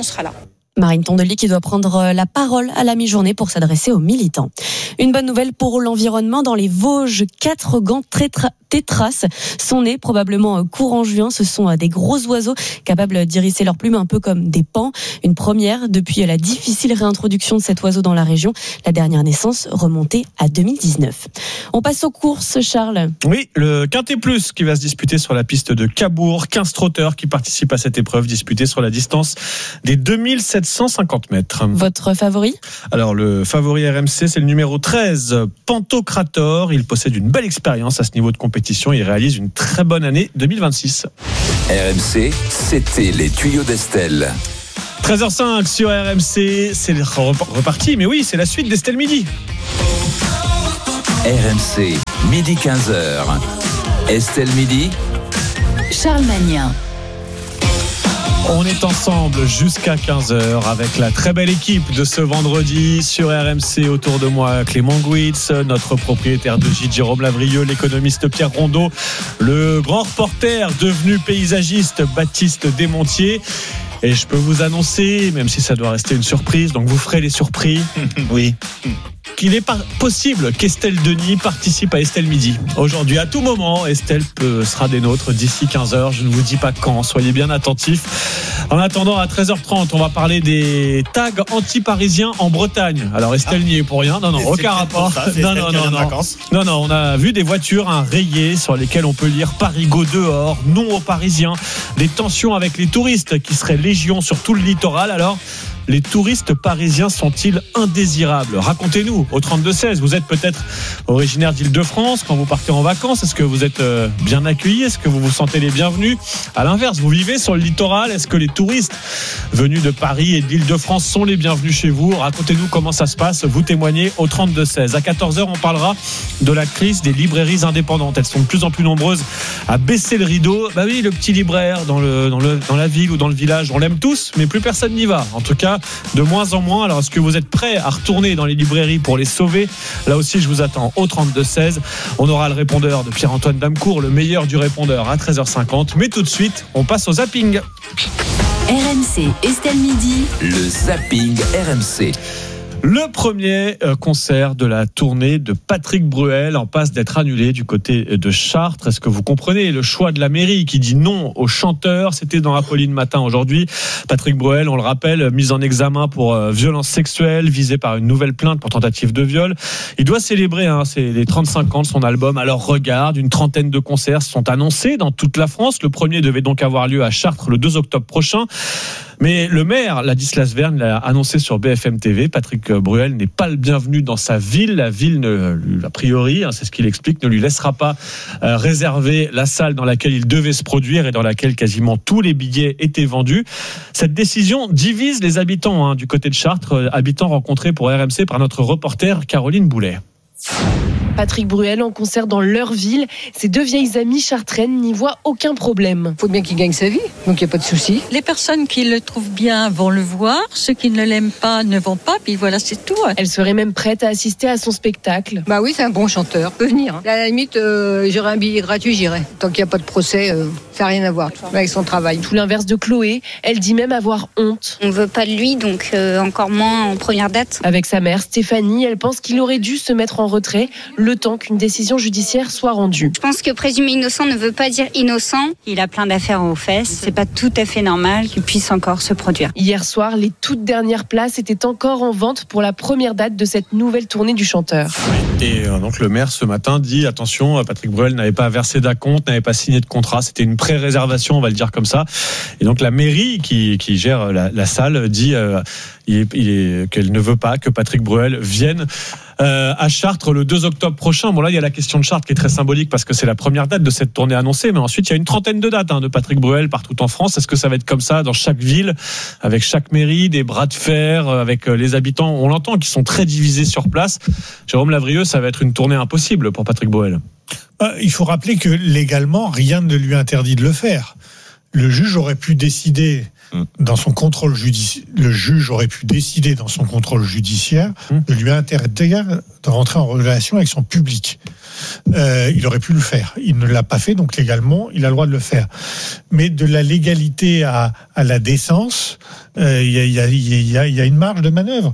Marine Tondelier qui doit prendre la parole à la mi-journée pour s'adresser aux militants. Une bonne nouvelle pour l'environnement dans les Vosges. Quatre gants tétra- tétras sont nés probablement courant juin. Ce sont des gros oiseaux capables d'hérisser leurs plumes un peu comme des paons. Une première depuis la difficile réintroduction de cet oiseau dans la région. La dernière naissance remontée à deux mille dix-neuf. On passe aux courses, Charles. Oui, le Quintet Plus qui va se disputer sur la piste de Cabourg. quinze trotteurs qui participent à cette épreuve disputée sur la distance des deux mille sept cent cinquante mètres. Votre favori ? Alors, le favori R M C, c'est le numéro treize, Pantocrator. Il possède une belle expérience à ce niveau de compétition. Il réalise une très bonne année deux mille vingt-six. R M C, c'était les tuyaux d'Estelle. treize heures cinq sur R M C, c'est reparti, mais oui, c'est la suite d'Estelle Midi. R M C, midi quinze heures. Estelle Midi. Charles Magnin. On est ensemble jusqu'à quinze heures avec la très belle équipe de ce vendredi sur R M C. Autour de moi, Clément Gouitz, notre propriétaire de gîte Jérôme Lavrieux, l'économiste Pierre Rondeau, le grand reporter devenu paysagiste Baptiste Desmontiers. Et je peux vous annoncer, même si ça doit rester une surprise, donc vous ferez les surpris. Oui. Qu'il est pas possible qu'Estelle Denis participe à Estelle Midi. Aujourd'hui, à tout moment, Estelle peut, sera des nôtres d'ici quinze heures. Je ne vous dis pas quand, soyez bien attentifs. En attendant, à treize heures trente, on va parler des tags anti-parisiens en Bretagne. Alors Estelle n'y est pour rien, non, non, aucun rapport. Ça, non, non, non, non. non, non, on a vu des voitures hein, rayées sur lesquelles on peut lire Parigo dehors, non aux Parisiens. Des tensions avec les touristes qui seraient légion sur tout le littoral. Alors, les touristes parisiens sont-ils indésirables ? Racontez-nous au trente-deux seize. Vous êtes peut-être originaire d'Île-de-France quand vous partez en vacances. Est-ce que vous êtes bien accueillis ? Est-ce que vous vous sentez les bienvenus ? À l'inverse, vous vivez sur le littoral. Est-ce que les touristes venus de Paris et de l'Île-de-France sont les bienvenus chez vous ? Racontez-nous comment ça se passe. Vous témoignez au trente-deux seize. À quatorze heures, on parlera de la crise des librairies indépendantes. Elles sont de plus en plus nombreuses à baisser le rideau. Bah oui, le petit libraire dans, le, dans, le, dans la ville ou dans le village, on l'aime tous, mais plus personne n'y va. En tout cas, de moins en moins. Alors, est-ce que vous êtes prêts à retourner dans les librairies pour les sauver ? Là aussi, je vous attends au trente-deux seize. On aura le répondeur de Pierre-Antoine Damecourt, le meilleur du répondeur à treize heures cinquante. Mais tout de suite, on passe au zapping. R M C, Estelle Midi. Le zapping R M C. Le premier concert de la tournée de Patrick Bruel en passe d'être annulé du côté de Chartres. Est-ce que vous comprenez le choix de la mairie qui dit non aux chanteurs ? C'était dans Apolline Matin aujourd'hui. Patrick Bruel, on le rappelle, mis en examen pour violence sexuelle, visé par une nouvelle plainte pour tentative de viol. Il doit célébrer hein, c'est les trente-cinq ans de son album. Alors regarde, une trentaine de concerts sont annoncés dans toute la France. Le premier devait donc avoir lieu à Chartres le deux octobre prochain. Mais le maire, Ladislas Verne, l'a annoncé sur B F M T V. Patrick Bruel n'est pas le bienvenu dans sa ville. La ville, ne, a priori, hein, c'est ce qu'il explique, ne lui laissera pas euh, réserver la salle dans laquelle il devait se produire et dans laquelle quasiment tous les billets étaient vendus. Cette décision divise les habitants hein, du côté de Chartres, euh, habitants rencontrés pour R M C par notre reporter Caroline Boulet. Patrick Bruel en concert dans leur ville. Ses deux vieilles amies chartraines n'y voient aucun problème. Il faut bien qu'il gagne sa vie, donc il n'y a pas de souci. Les personnes qui le trouvent bien vont le voir, ceux qui ne l'aiment pas ne vont pas, puis voilà, c'est tout. Elle serait même prête à assister à son spectacle. Bah oui, c'est un bon chanteur, peut venir. À la limite, euh, j'aurais un billet gratuit, j'irai. Tant qu'il n'y a pas de procès, euh, ça n'a rien à voir avec son travail. Tout l'inverse de Chloé, elle dit même avoir honte. On ne veut pas de lui, donc euh, encore moins en première date. Avec sa mère, Stéphanie, elle pense qu'il aurait dû se mettre en retrait le temps qu'une décision judiciaire soit rendue. Je pense que présumer innocent ne veut pas dire innocent. Il a plein d'affaires aux fesses. C'est pas tout à fait normal qu'il puisse encore se produire. Hier soir, les toutes dernières places étaient encore en vente pour la première date de cette nouvelle tournée du chanteur. Et donc le maire ce matin dit attention, Patrick Bruel n'avait pas versé d'acompte, n'avait pas signé de contrat. C'était une pré-réservation, on va le dire comme ça. Et donc la mairie qui, qui gère la, la salle dit euh, il est, il est, qu'elle ne veut pas que Patrick Bruel vienne Euh, à Chartres le deux octobre prochain. Bon là il y a la question de Chartres qui est très symbolique parce que c'est la première date de cette tournée annoncée, mais ensuite il y a une trentaine de dates hein, de Patrick Bruel partout en France. Est-ce que ça va être comme ça dans chaque ville, avec chaque mairie, des bras de fer, avec les habitants, on l'entend, qui sont très divisés sur place. Jérôme Lavrieux, ça va être une tournée impossible pour Patrick Bruel. Euh, il faut rappeler que légalement rien ne lui interdit de le faire. Le juge aurait pu décider dans son contrôle judiciaire, le juge aurait pu décider dans son contrôle judiciaire de lui interdire de rentrer en relation avec son public. Euh, il aurait pu le faire. Il ne l'a pas fait, donc légalement, il a le droit de le faire. Mais de la légalité à, à la décence, il euh, y, y, y, y, y a une marge de manœuvre.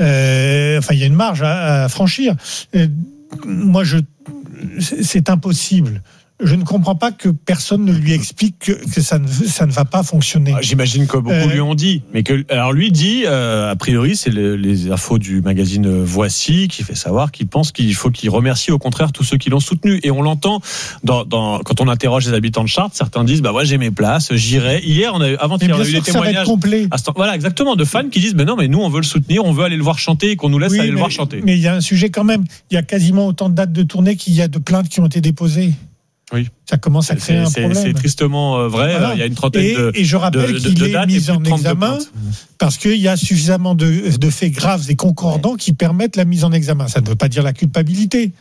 Euh, enfin, il y a une marge à, à franchir. Euh, moi, je, c'est impossible. Je ne comprends pas que personne ne lui explique que, que ça, ne, ça ne va pas fonctionner. Ah, j'imagine que beaucoup euh, lui ont dit. Mais que, alors lui dit, euh, a priori, c'est le, les infos du magazine Voici qui fait savoir qu'il pense qu'il faut qu'il remercie au contraire tous ceux qui l'ont soutenu. Et on l'entend dans, dans, quand on interroge les habitants de Chartres, certains disent, bah ouais, j'ai mes places, j'irai. Hier, on a, avant-hier, on a eu des témoignages. Ce, voilà, exactement, de fans qui disent, mais non, mais nous, on veut le soutenir, on veut aller le voir chanter et qu'on nous laisse oui, aller mais, le voir chanter. Mais il y a un sujet quand même. Il y a quasiment autant de dates de tournée qu'il y a de plaintes qui ont été déposées. Oui. Ça commence à créer un c'est, problème. C'est tristement vrai. Voilà. Il y a une trentaine et, de Et je rappelle de, qu'il de est mis en examen parce qu'il y a suffisamment de, de faits graves et concordants qui permettent la mise en examen. Ça ne veut pas dire la culpabilité.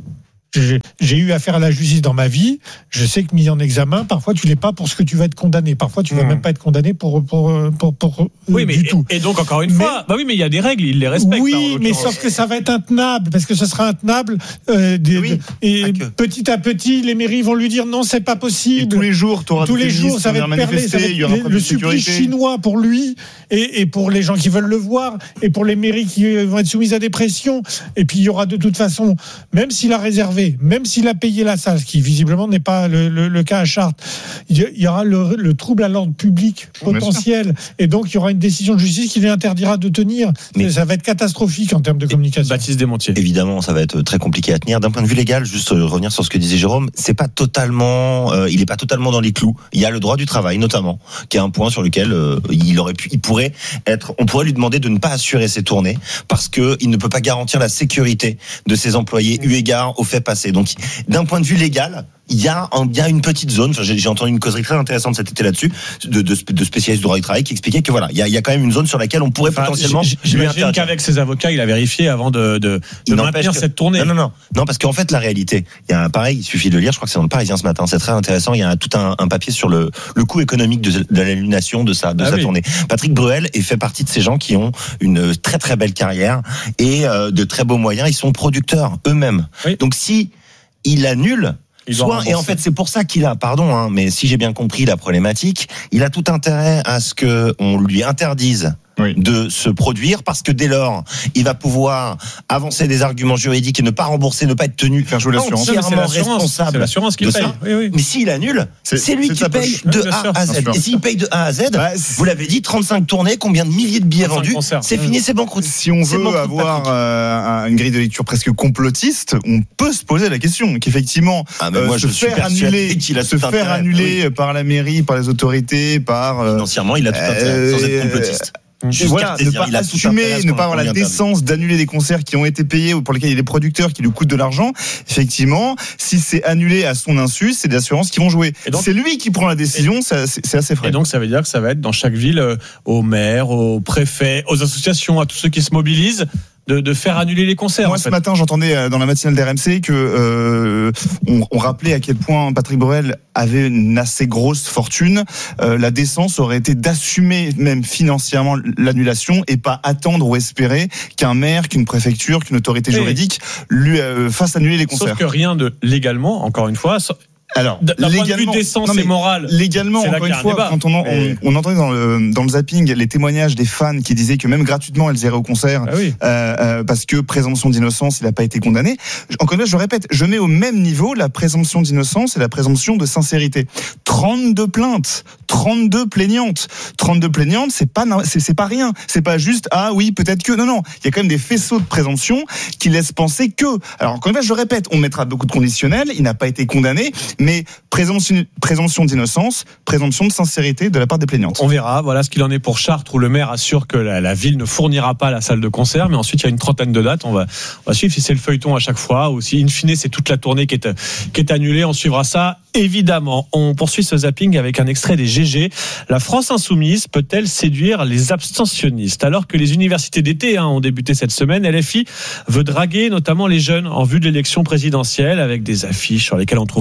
J'ai, j'ai eu affaire à la justice dans ma vie. Je sais que mis en examen, parfois tu l'es pas pour ce que tu vas être condamné. Parfois tu vas mmh. même pas être condamné pour pour pour, pour, pour oui, mais, du tout. Et donc encore une mais, fois, bah oui, mais il y a des règles, ils les respectent. Oui, là, mais sauf que ça va être intenable parce que ce sera intenable. Euh, de, oui, de, et petit à petit, les mairies vont lui dire non, c'est pas possible. Et tous les jours, tu auras tous les jours, ça va être perlé, ça va être le, le supplice chinois pour lui et, et pour les gens qui veulent le voir et pour les mairies qui vont être soumises à des pressions. Et puis il y aura de toute façon, même s'il a réservé, même s'il a payer la salle, ce qui visiblement n'est pas le, le, le cas à Chartres. Il y aura le, le trouble à l'ordre public potentiel, et donc il y aura une décision de justice qui lui interdira de tenir. Mais ça va être catastrophique en termes de communication. Baptiste Desmontiers. Évidemment, ça va être très compliqué à tenir. D'un point de vue légal, juste revenir sur ce que disait Jérôme, c'est pas totalement, euh, il n'est pas totalement dans les clous. Il y a le droit du travail, notamment, qui est un point sur lequel euh, il aurait pu, il pourrait être, on pourrait lui demander de ne pas assurer ses tournées parce que il ne peut pas garantir la sécurité de ses employés eu égard aux faits passés. Donc, d'un point de vue légal, il y a, un, il y a une petite zone. J'ai, j'ai entendu une causerie très intéressante cet été là-dessus de, de, de spécialistes du droit du travail qui expliquaient que voilà, il y a, il y a quand même une zone sur laquelle on pourrait enfin, potentiellement. J'imagine qu'avec ses avocats, il a vérifié avant de, de, de maintenir que... cette tournée. Non, non, non, non, parce qu'en fait, la réalité, il y a un pareil, il suffit de lire. Je crois que c'est dans le Parisien ce matin. C'est très intéressant. Il y a tout un, un papier sur le, le coût économique de, de l'annulation de sa, de ah sa oui. tournée. Patrick Bruel est fait partie de ces gens qui ont une très très belle carrière et euh, de très beaux moyens. Ils sont producteurs eux-mêmes. Oui. Donc si il annule. Soit, et en fait, c'est pour ça qu'il a, pardon, hein, mais si j'ai bien compris la problématique, il a tout intérêt à ce que on lui interdise oui. de se produire, parce que dès lors, il va pouvoir avancer des arguments juridiques et ne pas rembourser, ne pas être tenu faire jouer l'assurance. entièrement responsable. C'est l'assurance qui de paye. Ça. Oui, oui. Mais s'il annule, c'est, c'est lui c'est qui paye poche. de A à Z. Et s'il paye de A à Z, bah, vous l'avez dit, trente-cinq tournées, combien de milliers de billets vendus, concerts. c'est fini, c'est banqueroute. Si on veut avoir euh, une grille de lecture presque complotiste, on peut se poser la question qu'effectivement, ah, moi, euh, se je faire annuler, qu'il a se faire intérêt. annuler oui. par la mairie, par les autorités, par euh, financièrement, il a tout intérêt, euh, sans être complotiste. Voilà, ne pas assumer, ne pas avoir la décence d'annuler des concerts qui ont été payés ou pour lesquels il y a des producteurs qui lui coûtent de l'argent. Effectivement, si c'est annulé à son insu, c'est des assurances qui vont jouer. Donc, c'est lui qui prend la décision, c'est, c'est assez frais. Et donc ça veut dire que ça va être dans chaque ville, euh, aux maires, aux préfets, aux associations, à tous ceux qui se mobilisent. De, de faire annuler les concerts. Moi, en ce fait. matin, j'entendais dans la matinale d'R M C que euh, on, on rappelait à quel point Patrick Bruel avait une assez grosse fortune. Euh, la décence aurait été d'assumer même financièrement l'annulation et pas attendre ou espérer qu'un maire, qu'une préfecture, qu'une autorité juridique et lui euh, fasse annuler les concerts. Sauf que rien de légalement, encore une fois. Alors, d'un point de vue décence et moral, légalement, encore une fois, quand on, mais... on, on entendait dans le, dans le zapping les témoignages des fans qui disaient que même gratuitement, elles iraient au concert, ah oui. euh, euh, parce que présomption d'innocence, il n'a pas été condamné. Encore une fois, je répète, je mets au même niveau la présomption d'innocence et la présomption de sincérité. trente-deux plaintes, trente-deux plaignantes. trente-deux plaignantes, c'est pas, c'est, c'est pas rien. C'est pas juste, ah oui, peut-être que, non, non. Il y a quand même des faisceaux de présomption qui laissent penser que, alors encore une fois, je répète, on mettra beaucoup de conditionnels, il n'a pas été condamné, mais présomption, présomption d'innocence, présomption de sincérité de la part des plaignantes. On verra, voilà ce qu'il en est pour Chartres, où le maire assure que la, la ville ne fournira pas la salle de concert, mais ensuite il y a une trentaine de dates, on va, on va suivre si c'est le feuilleton à chaque fois, ou si in fine c'est toute la tournée qui est, qui est annulée, on suivra ça évidemment. On poursuit ce zapping avec un extrait des G G. La France insoumise peut-elle séduire les abstentionnistes? Alors que les universités d'été hein, ont débuté cette semaine, L F I veut draguer notamment les jeunes en vue de l'élection présidentielle, avec des affiches sur lesquelles on trouve des, des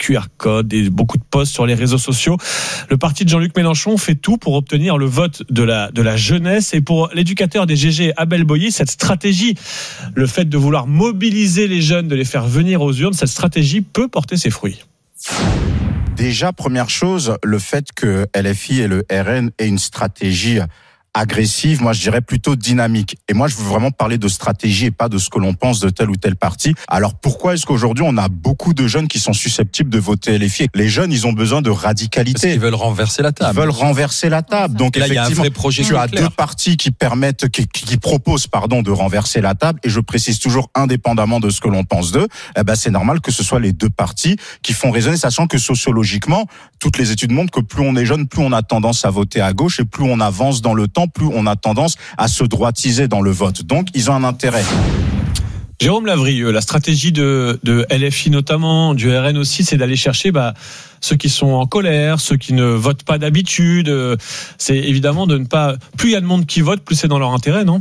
Q R codes, des, beaucoup de posts sur les réseaux sociaux. Le parti de Jean-Luc Mélenchon fait tout pour obtenir le vote de la, de la jeunesse. Et pour l'éducateur des G G, Abel Boyer, cette stratégie, le fait de vouloir mobiliser les jeunes, de les faire venir aux urnes, cette stratégie peut porter ses fruits. Déjà, première chose, le fait que L F I et le R N aient une stratégie agressive, moi je dirais plutôt dynamique. Et moi je veux vraiment parler de stratégie et pas de ce que l'on pense de tel ou tel parti. Alors pourquoi est-ce qu'aujourd'hui on a beaucoup de jeunes qui sont susceptibles de voter L F I ? Les jeunes, ils ont besoin de radicalité. Parce qu'ils veulent renverser la table. Ils veulent renverser la table. Donc là, effectivement, il y a un vrai projet tu as clair. deux partis qui permettent, qui, qui proposent, pardon, de renverser la table. Et je précise toujours, indépendamment de ce que l'on pense d'eux, eh ben c'est normal que ce soit les deux partis qui font résonner, sachant que sociologiquement, toutes les études montrent que plus on est jeune, plus on a tendance à voter à gauche et plus on avance dans le temps, plus on a tendance à se droitiser dans le vote. Donc, ils ont un intérêt. Jérôme Lavrieux, la stratégie de, de L F I notamment, du R N aussi, c'est d'aller chercher bah, ceux qui sont en colère, ceux qui ne votent pas d'habitude. C'est évidemment de ne pas... Plus il y a de monde qui vote, plus c'est dans leur intérêt, non ?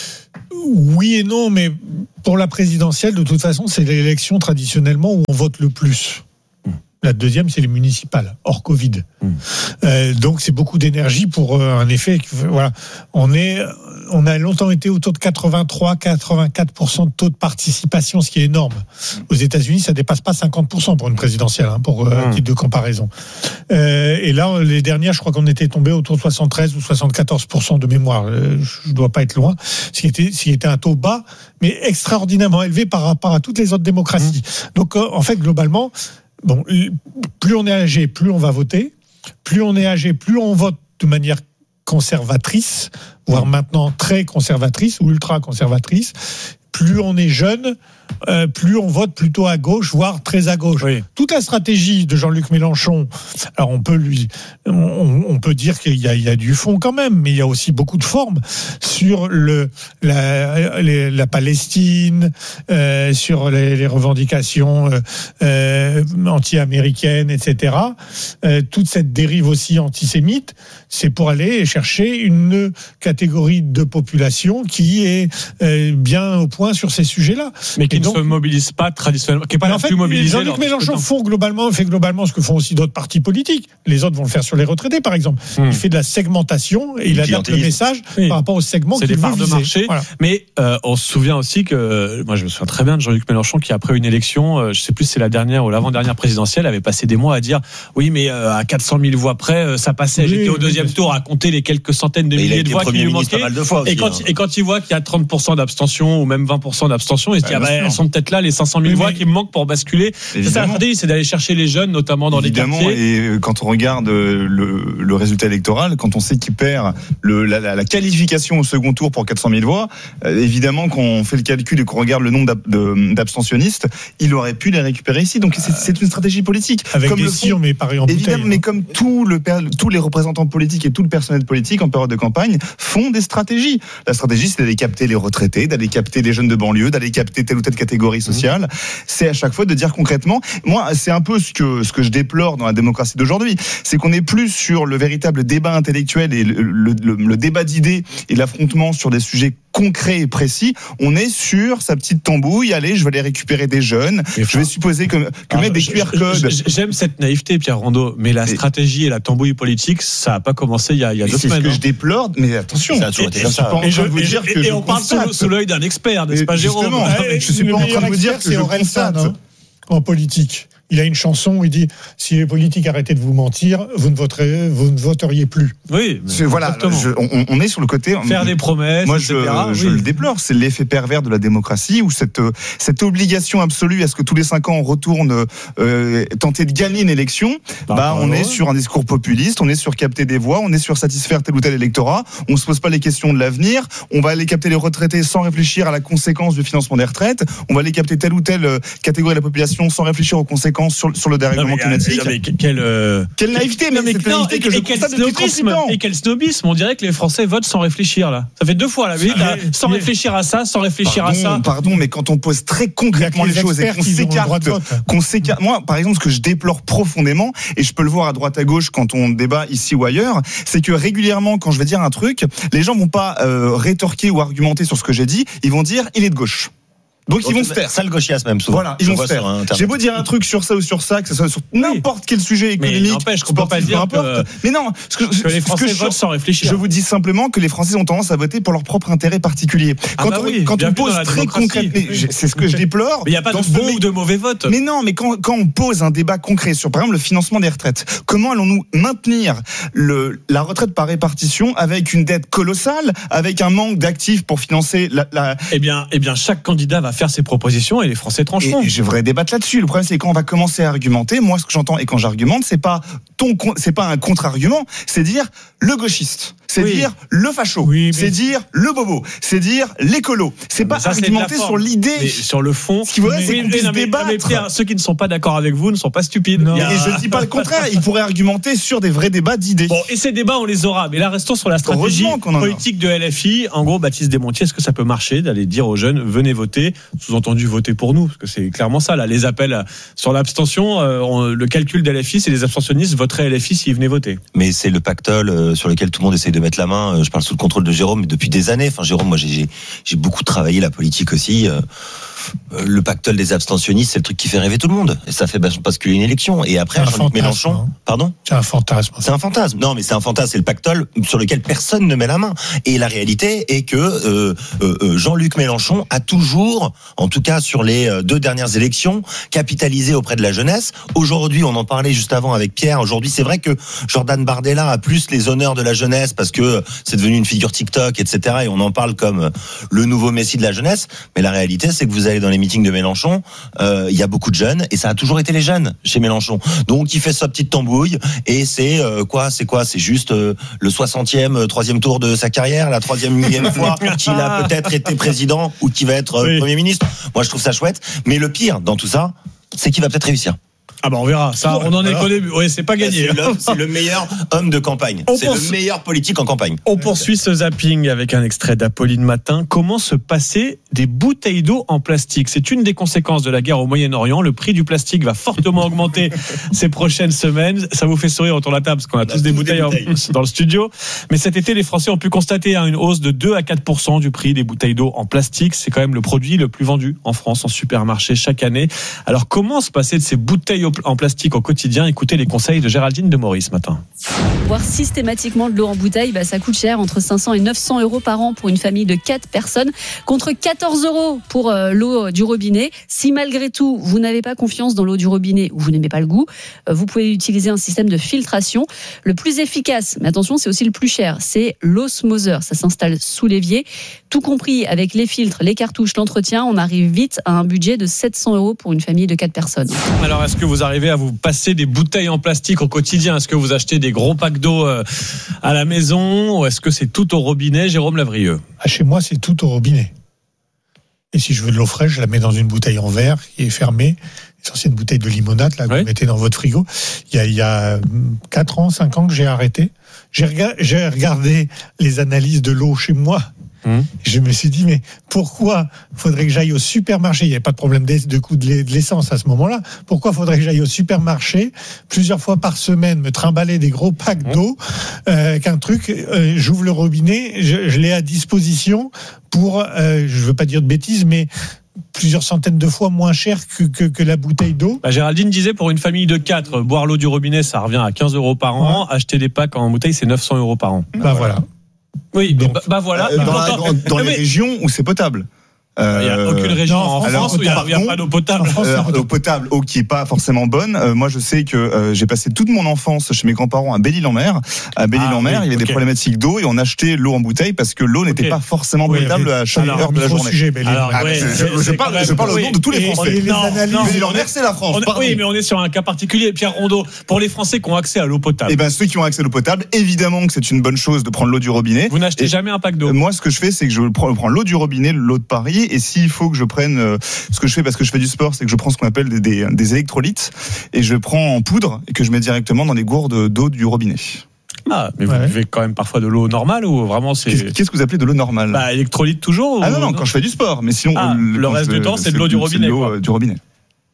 Oui et non, mais pour la présidentielle, de toute façon, c'est l'élection traditionnellement où on vote le plus. La deuxième, c'est les municipales, hors Covid. Mmh. Euh, donc, c'est beaucoup d'énergie pour euh, un effet. Voilà, on est, on a longtemps été autour de quatre-vingt-trois à quatre-vingt-quatre pour cent de taux de participation, ce qui est énorme. Aux États-Unis, ça dépasse pas cinquante pour cent pour une présidentielle, hein, pour euh, mmh. titre de comparaison. Euh, et là, les dernières, je crois qu'on était tombé autour de soixante-treize ou soixante-quatorze pour cent de mémoire. Euh, je dois pas être loin. Ce qui était, ce qui était un taux bas, mais extraordinairement élevé par rapport à toutes les autres démocraties. Mmh. Donc, euh, en fait, globalement. Bon, plus on est âgé, plus on va voter. Plus on est âgé, plus on vote de manière conservatrice, voire maintenant très conservatrice ou ultra conservatrice. Plus on est jeune, euh, plus on vote plutôt à gauche, voire très à gauche. Oui. Toute la stratégie de Jean-Luc Mélenchon, alors on peut lui, on, on peut dire qu'il y a, il y a du fond quand même, mais il y a aussi beaucoup de forme sur le la, les, la Palestine, euh, sur les, les revendications euh, euh, anti-américaines, et cetera. Euh, toute cette dérive aussi antisémite, c'est pour aller chercher une catégorie de population qui est euh, bien au point sur ces sujets-là. Mais qui et ne donc, se mobilise pas traditionnellement, qui n'est pas la fait, plus mobilisée. Jean-Luc Mélenchon font globalement, fait globalement ce que font aussi d'autres partis politiques. Les autres vont le faire sur les retraités, par exemple. Hum. Il fait de la segmentation et il adapte le message oui. par rapport au segment qu'il veut viser. C'est des parts de marché. Voilà. Mais euh, on se souvient aussi que, moi je me souviens très bien de Jean-Luc Mélenchon qui, après une élection, euh, je ne sais plus si c'est la dernière ou l'avant-dernière présidentielle, avait passé des mois à dire oui, mais euh, à quatre cent mille voix près, euh, ça passait. Oui, J'étais au deuxième oui, tour à compter les quelques centaines de milliers de voix qui lui manquaient. Aussi, et, quand, hein. et quand il voit qu'il y a trente pour cent d'abstention ou même vingt pour cent d'abstention, il se dit ah bah, elles sont peut-être là les cinq cent mille oui, voix qui me manquent pour basculer. C'est ça la stratégie, c'est d'aller chercher les jeunes, notamment dans évidemment, les quartiers. Et quand on regarde le, le résultat électoral, quand on sait qu'il perd le, la, la, la qualification au second tour pour quatre cent mille voix, euh, évidemment quand on fait le calcul et qu'on regarde le nombre d'abstentionnistes, il aurait pu les récupérer ici. Donc c'est, c'est une stratégie politique. Avec comme des le si on met pareil en évidemment, bouteille. Mais comme tout le, tous les représentants politiques et tout le personnel politique en période de campagne font des stratégies. La stratégie, c'est d'aller capter les retraités, d'aller capter les jeunes de banlieue, d'aller capter telle ou telle catégorie sociale. Mmh. C'est à chaque fois de dire concrètement. Moi, c'est un peu ce que ce que je déplore dans la démocratie d'aujourd'hui, c'est qu'on est plus sur le véritable débat intellectuel et le, le, le, le débat d'idées et l'affrontement sur des sujets concrets et précis. On est sur sa petite tambouille. Allez, je vais aller récupérer des jeunes. Et je vais supposer que, que ah, mettre des je, Q R codes. J'aime cette naïveté, Pierre Rondeau, mais la et stratégie et la tambouille politique, ça n'a pas commencé il y a, il y a deux c'est semaines. C'est ce que hein. je déplore, mais attention. Ça a toujours été comme ça. Et, je, et, je, et, et on parle sous, sous l'œil d'un expert, n'est-ce pas, Jérôme? Je suis pas en train de vous dire que je constate en politique. Il a une chanson où il dit si les politiques arrêtaient de vous mentir, vous ne voterez, vous ne voteriez plus. Oui, voilà. Je, on, on est sur le côté faire des promesses. Moi, je, je oui. le déplore. C'est l'effet pervers de la démocratie où cette cette obligation absolue à ce que tous les cinq ans on retourne euh, tenter de gagner une élection. Bah, bah on ouais. est sur un discours populiste, on est sur capter des voix, on est sur satisfaire tel ou tel électorat. On se pose pas les questions de l'avenir. On va aller capter les retraités sans réfléchir à la conséquence du financement des retraites. On va aller capter telle ou telle catégorie de la population sans réfléchir aux conséquences Sur, sur le dérèglement non, mais, climatique. Non, mais quelle, euh... quelle naïveté, mais, mais cette non, naïveté et, que je et constate depuis trente-huit ans. Et quel snobisme. On dirait que les Français votent sans réfléchir, là. Ça fait deux fois, là. Ah, sans mais... réfléchir à ça, sans réfléchir pardon, à ça. Pardon, mais quand on pose très concrètement les, les choses et qu'on s'écarte, qu'on s'écarte. Moi, par exemple, ce que je déplore profondément, et je peux le voir à droite à gauche quand on débat ici ou ailleurs, c'est que régulièrement, quand je vais dire un truc, les gens vont pas euh, rétorquer ou argumenter sur ce que j'ai dit, ils vont dire, il est de gauche. Donc ils vont se taire. Ça le gauchias même souvent. Voilà, ils vont se taire. J'ai beau dire un truc sur ça ou sur ça, que ce soit sur n'importe quel sujet économique, n'empêche qu'on peut pas dire que, mais non, ce que, que les Français votent sans réfléchir. Je vous dis simplement que les Français ont tendance à voter pour leur propre intérêt particulier. Quand ah bah on, oui, quand on pose très concrètement, c'est ce que je déplore. Mais il n'y a pas de bon ou de mauvais vote. Mais non, mais quand, quand on pose un débat concret sur, par exemple, le financement des retraites, comment allons-nous maintenir le, la retraite par répartition avec une dette colossale, avec un manque d'actifs pour financer la, la... Eh bien, eh bien, chaque candidat va faire ses propositions et les Français trancheront. Et, et je voudrais débattre là-dessus. Le problème, c'est quand on va commencer à argumenter. Moi, ce que j'entends et quand j'argumente, c'est pas ton, c'est pas un contre-argument, c'est dire le gauchiste. C'est oui. dire le facho, oui, c'est dire le bobo, c'est dire l'écolo. C'est pas ça, argumenter c'est sur l'idée. Mais sur le fond, ce qu'il faudrait, c'est qu'on puisse non, mais, débattre. Mais Pierre, ceux qui ne sont pas d'accord avec vous ne sont pas stupides. Non. Et je dis pas le contraire. Ils pourraient argumenter sur des vrais débats d'idées. Bon, et ces débats, on les aura. Mais là, restons sur la stratégie politique de L F I. En gros, Baptiste Desmontiers, est-ce que ça peut marcher d'aller dire aux jeunes, venez voter, sous-entendu voter pour nous, parce que c'est clairement ça. Là, les appels sur l'abstention, euh, on, le calcul de L F I, c'est les abstentionnistes voteraient L F I s'ils venaient voter. Mais c'est le pactole euh, sur lequel tout le monde essaye de mettre la main. Je parle sous le contrôle de Jérôme depuis des années. Enfin, Jérôme, moi, j'ai, j'ai beaucoup travaillé la politique aussi. Euh, le pactole des abstentionnistes, c'est le truc qui fait rêver tout le monde. Et ça fait basculer une élection. Et après, Jean-Luc Mélenchon, hein. pardon ? C'est un fantasme. C'est un fantasme. Non, mais c'est un fantasme. C'est le pactole sur lequel personne ne met la main. Et la réalité est que euh, euh, Jean-Luc Mélenchon a toujours, en tout cas sur les deux dernières élections, capitalisé auprès de la jeunesse. Aujourd'hui, on en parlait juste avant avec Pierre. Aujourd'hui, c'est vrai que Jordan Bardella a plus les honneurs de la jeunesse parce que c'est devenu une figure TikTok, et cetera. Et on en parle comme le nouveau Messi de la jeunesse. Mais la réalité, c'est que vous allez dans les meetings de Mélenchon, il euh, y a beaucoup de jeunes et ça a toujours été les jeunes chez Mélenchon. Donc il fait sa petite tambouille et c'est euh, quoi, c'est quoi, c'est juste euh, le soixantième, troisième tour de sa carrière, la troisième millième fois qu'il a peut-être été président ou qu'il va être euh, oui. Premier ministre. Moi je trouve ça chouette. Mais le pire dans tout ça, c'est qu'il va peut-être réussir. Ah bah on verra, ça on en est qu'au début, oui c'est pas gagné. C'est, c'est le meilleur homme de campagne, on c'est pense... le meilleur politique en campagne. On poursuit ce zapping avec un extrait d'Apolline Matin. Comment se passer des bouteilles d'eau en plastique ? C'est une des conséquences de la guerre au Moyen-Orient. Le prix du plastique va fortement augmenter ces prochaines semaines. Ça vous fait sourire autour de la table parce qu'on a, on a tous des bouteilles, des bouteilles en... dans le studio. Mais cet été les Français ont pu constater hein, une hausse de deux à quatre pour cent du prix des bouteilles d'eau en plastique. C'est quand même le produit le plus vendu en France en supermarché chaque année. Alors comment se passer de ces bouteilles en plastique au quotidien? Écoutez les conseils de Géraldine de Maurice ce matin. Boire systématiquement de l'eau en bouteille, bah, ça coûte cher, entre cinq cents et neuf cents euros par an pour une famille de quatre personnes, contre quatorze euros pour euh, l'eau du robinet. Si malgré tout, vous n'avez pas confiance dans l'eau du robinet ou vous n'aimez pas le goût, euh, vous pouvez utiliser un système de filtration. Le plus efficace, mais attention, c'est aussi le plus cher, c'est l'osmoseur. Ça s'installe sous l'évier. Tout compris avec les filtres, les cartouches, l'entretien, on arrive vite à un budget de sept cents euros pour une famille de quatre personnes. Alors, est-ce que vous arrivez à vous passer des bouteilles en plastique au quotidien? Est-ce que vous achetez des gros packs d'eau à la maison ou est-ce que c'est tout au robinet? Jérôme Lavrieux. Ah, chez moi, c'est tout au robinet. Et si je veux de l'eau fraîche, je la mets dans une bouteille en verre qui est fermée. C'est ancienne bouteille de limonade là, que oui. vous mettez dans votre frigo. Il y a, il y a quatre ans, cinq ans que j'ai arrêté. J'ai, rega- j'ai regardé les analyses de l'eau chez moi. Hum. Je me suis dit, mais pourquoi faudrait que j'aille au supermarché? Il n'y avait pas de problème de coût de l'essence à ce moment-là. Pourquoi faudrait que j'aille au supermarché plusieurs fois par semaine, me trimballer des gros packs hum. d'eau, euh, qu'un truc, euh, j'ouvre le robinet, je, je l'ai à disposition pour, euh, je veux pas dire de bêtises, mais plusieurs centaines de fois moins cher que, que, que la bouteille d'eau. Bah Géraldine disait, pour une famille de quatre, boire l'eau du robinet, ça revient à quinze euros par an. Ouais. Acheter des packs en bouteille, c'est neuf cents euros par an. Bah voilà. Oui, donc, bah, bah voilà. Euh, dans, la, dans, dans les régions où c'est potable. Euh, il n'y a aucune région non, en France alors, où il n'y a, a pas d'eau potable. France, euh, eau potable, eau qui est pas forcément bonne. Euh, moi, je sais que euh, j'ai passé toute mon enfance chez mes grands-parents à Belle-Île-en-Mer. À Belle-Île-en-Mer, ah, oui, il y avait okay. des problématiques d'eau et on achetait l'eau en bouteille parce que l'eau n'était okay. pas forcément oui, potable à chaque alors, heure de la journée. Sujet, alors, ah, ouais, je, je, je parle, même, je parle au nom de tous les Français. Les analyses, Belle-Île-en-Mer, c'est la France. On, oui, mais on est sur un cas particulier. Pierre Rondeau, pour les Français qui ont accès à l'eau potable. Eh ben, ceux qui ont accès à l'eau potable, évidemment que c'est une bonne chose de prendre l'eau du robinet. Vous n'achetez jamais un pack d'eau? Moi, ce que je fais, c'est que je prends l'eau du robinet, l'eau de Paris, et s'il faut que je prenne euh, ce que je fais parce que je fais du sport, c'est que je prends ce qu'on appelle des, des, des électrolytes et je prends en poudre et que je mets directement dans les gourdes d'eau du robinet. Ah, mais vous ouais. buvez quand même parfois de l'eau normale ou vraiment c'est... Qu'est-ce, qu'est-ce que vous appelez de l'eau normale? Bah, électrolyte toujours ou... Ah non, non, quand je fais du sport, mais sinon... Ah, le, le reste du temps, c'est de l'eau du robinet. C'est de l'eau quoi. Du robinet.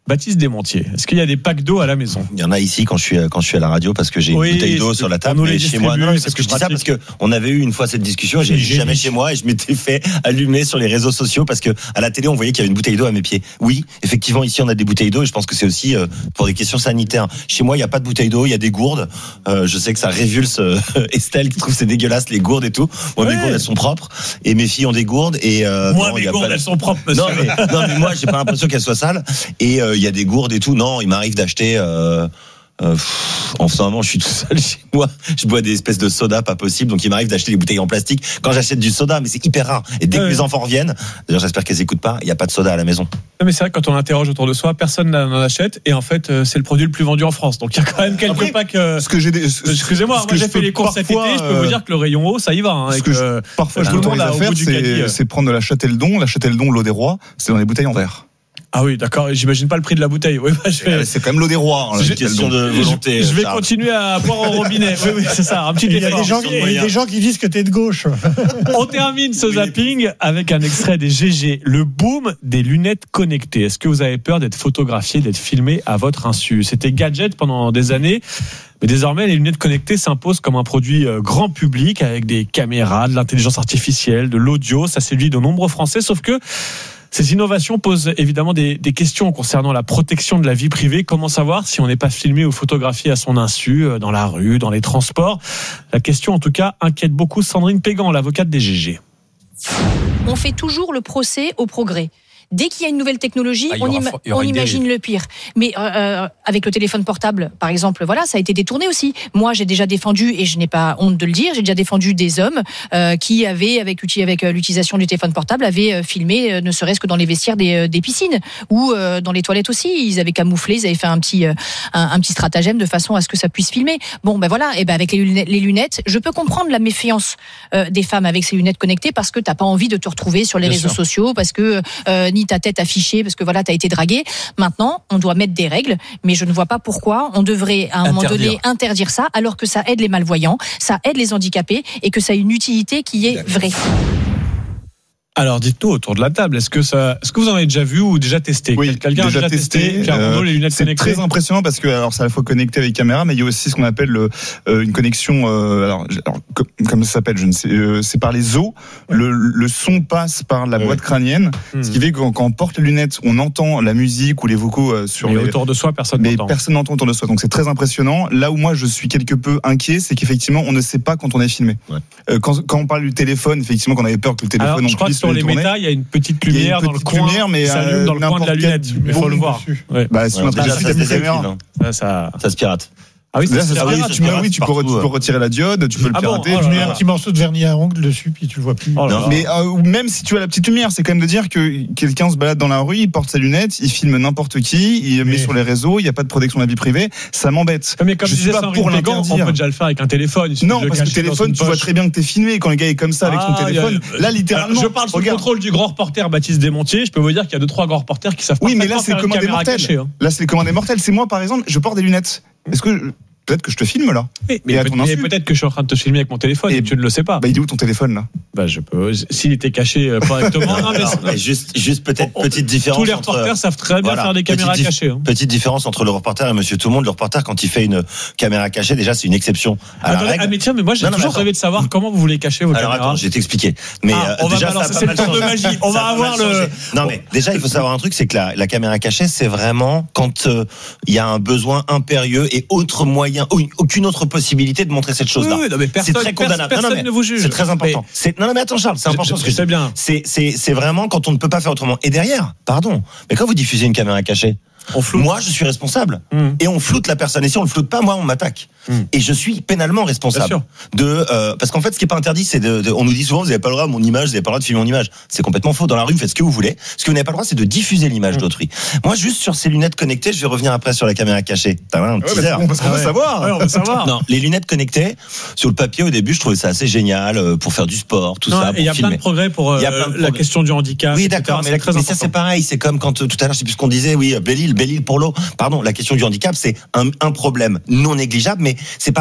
Baptiste Desmontiers, est-ce qu'il y a des packs d'eau à la maison? Il y en a ici quand je suis quand je suis à la radio parce que j'ai oui, une bouteille d'eau sur la table. Mais chez moi, non, parce que je dis ça parce que on avait eu une fois cette discussion. J'ai jamais chez moi et je m'étais fait allumer sur les réseaux sociaux parce que à la télé on voyait qu'il y avait une bouteille d'eau à mes pieds. Oui, effectivement ici on a des bouteilles d'eau et je pense que c'est aussi euh, pour des questions sanitaires. Chez moi il y a pas de bouteille d'eau, il y a des gourdes. Euh, je sais que ça révulse euh, Estelle qui trouve c'est dégueulasse les gourdes et tout. Moi ouais. mes gourdes elles sont propres et mes filles ont des gourdes et euh, moi non, mes gourdes pas... elles sont propres. Monsieur. Non mais non mais moi j'ai pas l'impression qu'elles soient sales et il euh, y a des gourdes et tout. Non, il m'arrive d'acheter. Euh, euh, pff, en ce moment, je suis tout seul chez moi. Je bois des espèces de soda, pas possible. Donc, il m'arrive d'acheter des bouteilles en plastique quand j'achète du soda, mais c'est hyper rare. Et dès ouais. que les enfants reviennent, d'ailleurs, j'espère qu'elles écoutent pas. Il y a pas de soda à la maison. Non, mais c'est vrai que quand on interroge autour de soi, personne n'en achète. Et en fait, c'est le produit le plus vendu en France. Donc, il y a quand même quelques Après, packs. Euh... Ce que j'ai des... Excusez-moi, moi, j'ai fait les courses cet été. Je peux vous dire que le rayon eau, ça y va. Hein, ce que, je, euh, parfois, je tout le monde à faire, c'est, c'est prendre de la Châteldon. La Châteldon, l'eau des rois, c'est dans des bouteilles en verre. Ah oui, d'accord. J'imagine pas le prix de la bouteille. Oui, bah, je vais... C'est quand même l'eau des rois. Hein, c'est une question de volonté. Je, je vais continuer à boire au robinet. Oui, oui, c'est ça. Un petit Il y a des gens, qui, il y a des gens qui disent que t'es de gauche. On termine ce zapping avec un extrait des G G. Le boom des lunettes connectées. Est-ce que vous avez peur d'être photographié, d'être filmé à votre insu? C'était gadget pendant des années. Mais désormais, les lunettes connectées s'imposent comme un produit grand public avec des caméras, de l'intelligence artificielle, de l'audio. Ça séduit de nombreux Français. Sauf que ces innovations posent évidemment des, des questions concernant la protection de la vie privée. Comment savoir si on n'est pas filmé ou photographié à son insu, dans la rue, dans les transports? La question, en tout cas, inquiète beaucoup Sandrine Pégan, l'avocate des G G. On fait toujours le procès au progrès. Dès qu'il y a une nouvelle technologie, ah, on, ima- on imagine le pire. Mais euh, avec le téléphone portable, par exemple, voilà, ça a été détourné aussi. Moi, j'ai déjà défendu, et je n'ai pas honte de le dire, j'ai déjà défendu des hommes euh, qui avaient, avec, avec l'utilisation du téléphone portable, avaient filmé, euh, ne serait-ce que dans les vestiaires des, des piscines ou euh, dans les toilettes aussi. Ils avaient camouflé, ils avaient fait un petit, euh, un, un petit stratagème de façon à ce que ça puisse filmer. Bon, ben voilà, et ben avec les lunettes, les lunettes, je peux comprendre la méfiance euh, des femmes avec ces lunettes connectées parce que t'as pas envie de te retrouver sur les Bien réseaux sûr. sociaux, parce que euh, ni ta tête affichée parce que voilà, t'as été dragué. Maintenant, on doit mettre des règles, mais je ne vois pas pourquoi on devrait à un interdire. moment donné interdire ça, alors que ça aide les malvoyants, ça aide les handicapés et que ça a une utilité qui est vraie. Alors, dites-nous autour de la table, est-ce que ça, est-ce que vous en avez déjà vu ou déjà testé? Oui, quelqu'un déjà a déjà testé, testé euh, les lunettes c'est connectées. Très impressionnant parce que alors c'est à la fois connecté avec caméra, mais il y a aussi ce qu'on appelle le, euh, une connexion. Euh, alors, alors comme, comme ça s'appelle, je ne sais, euh, c'est par les os. Le, le son passe par la ouais. boîte crânienne, mmh. ce qui fait que quand, quand on porte les lunettes, on entend la musique ou les vocaux euh, sur. Mais les, autour de soi, personne mais n'entend. Personne n'entend autour de soi, donc c'est très impressionnant. Là où moi je suis quelque peu inquiet, c'est qu'effectivement on ne sait pas quand on est filmé. Ouais. Euh, quand, quand on parle du téléphone, effectivement, qu'on avait peur que le téléphone. Alors, je crois que sur les méta, il y a une petite lumière une dans petite le coin, lumière, mais s'allume dans le coin de la lunette. Il faut le voir. Ouais. Bah, si ouais, on a déjà, ça, des caméras, ça, ça, ça se pirate. Ah oui, là, ça, ça, oui, ça, tu, oui, tu, peux, tu peux retirer la diode, tu peux le ah pirater. Bon, tu mets un petit morceau de vernis à ongles dessus, puis tu le vois plus. Oh mais euh, même si tu as la petite lumière, c'est quand même de dire que quelqu'un se balade dans la rue, il porte sa lunette, il filme n'importe qui, il mais... met sur les réseaux, il n'y a pas de protection de la vie privée, ça m'embête. Mais comme je disais, pas pour l'interdire. On peut déjà le faire avec un téléphone. Non, parce que le téléphone, tu vois très bien que t'es filmé quand le gars est comme ça avec son téléphone. Là, littéralement. Je parle sous le contrôle du grand reporter Baptiste Desmontiers. Je peux vous dire qu'il y a deux trois grands reporters qui savent pas. Oui, mais là, c'est le commandé mortel. Là, c'est le commandé mortel. C'est moi, par exemple, je porte des lunettes. Est-ce que peut-être que je te filme là. Oui, mais, peut- mais peut-être que je suis en train de te filmer avec mon téléphone et, et tu ne le sais pas. Bah, il est où ton téléphone là? Bah, je peux. S'il était caché correctement. non, mais non, mais juste, juste peut-être on, petite différence. Tous les reporters entre, savent très bien voilà, faire des caméras petite cachées. Hein. Petite différence entre le reporter et Monsieur Tout le Monde. Le reporter, quand il fait une caméra cachée, déjà c'est une exception à Attendez, la règle. Ah mais tiens, mais moi j'ai non, toujours rêvé de savoir comment vous voulez cacher vos Alors, caméras. Attends, je vais t'expliquer. Mais ah, euh, on déjà, va balancer, c'est le tour de magie. On va avoir le. Non mais déjà, il faut savoir un truc, c'est que la, la caméra cachée, c'est vraiment quand il euh, y a un besoin impérieux et autre moyen, aucune autre possibilité de montrer cette chose-là. Oui, non, mais personne, c'est très condamnable. Personne non, non, mais ne vous juge. C'est très important. C'est, non, non, mais attends, Charles, c'est important ce que je dis. Bien. C'est, c'est, c'est vraiment quand on ne peut pas faire autrement. Et derrière, pardon, mais quand vous diffusez une caméra cachée, on floute. Moi, je suis responsable. Mmh. Et on floute la personne. Et si on le floute pas, moi, on m'attaque. Mmh. Et je suis pénalement responsable. De, euh, parce qu'en fait, ce qui est pas interdit, c'est de, de on nous dit souvent, vous n'avez pas le droit à mon image, vous n'avez pas le droit de filmer mon image. C'est complètement faux. Dans la rue, vous faites ce que vous voulez. Ce que vous n'avez pas le droit, c'est de diffuser l'image mmh. d'autrui. Moi, juste sur ces lunettes connectées, je vais revenir après sur la caméra cachée. T'as un ouais, teaser. Parce qu'on veut savoir. Ouais, on veut savoir. Non, les lunettes connectées, sur le papier, au début, je trouvais ça assez génial pour faire du sport, tout non, ça. Il y a plein de progrès pour la question du handicap. Oui, d'accord. Mais ça, c'est pareil. C'est comme quand tout à l'heure, je sais plus ce qu'on disait. Oui, Belle-Île, Belle-Île pour l'eau. Pardon, la question du handicap, c'est un, un problème non négligeable, mais c'est pas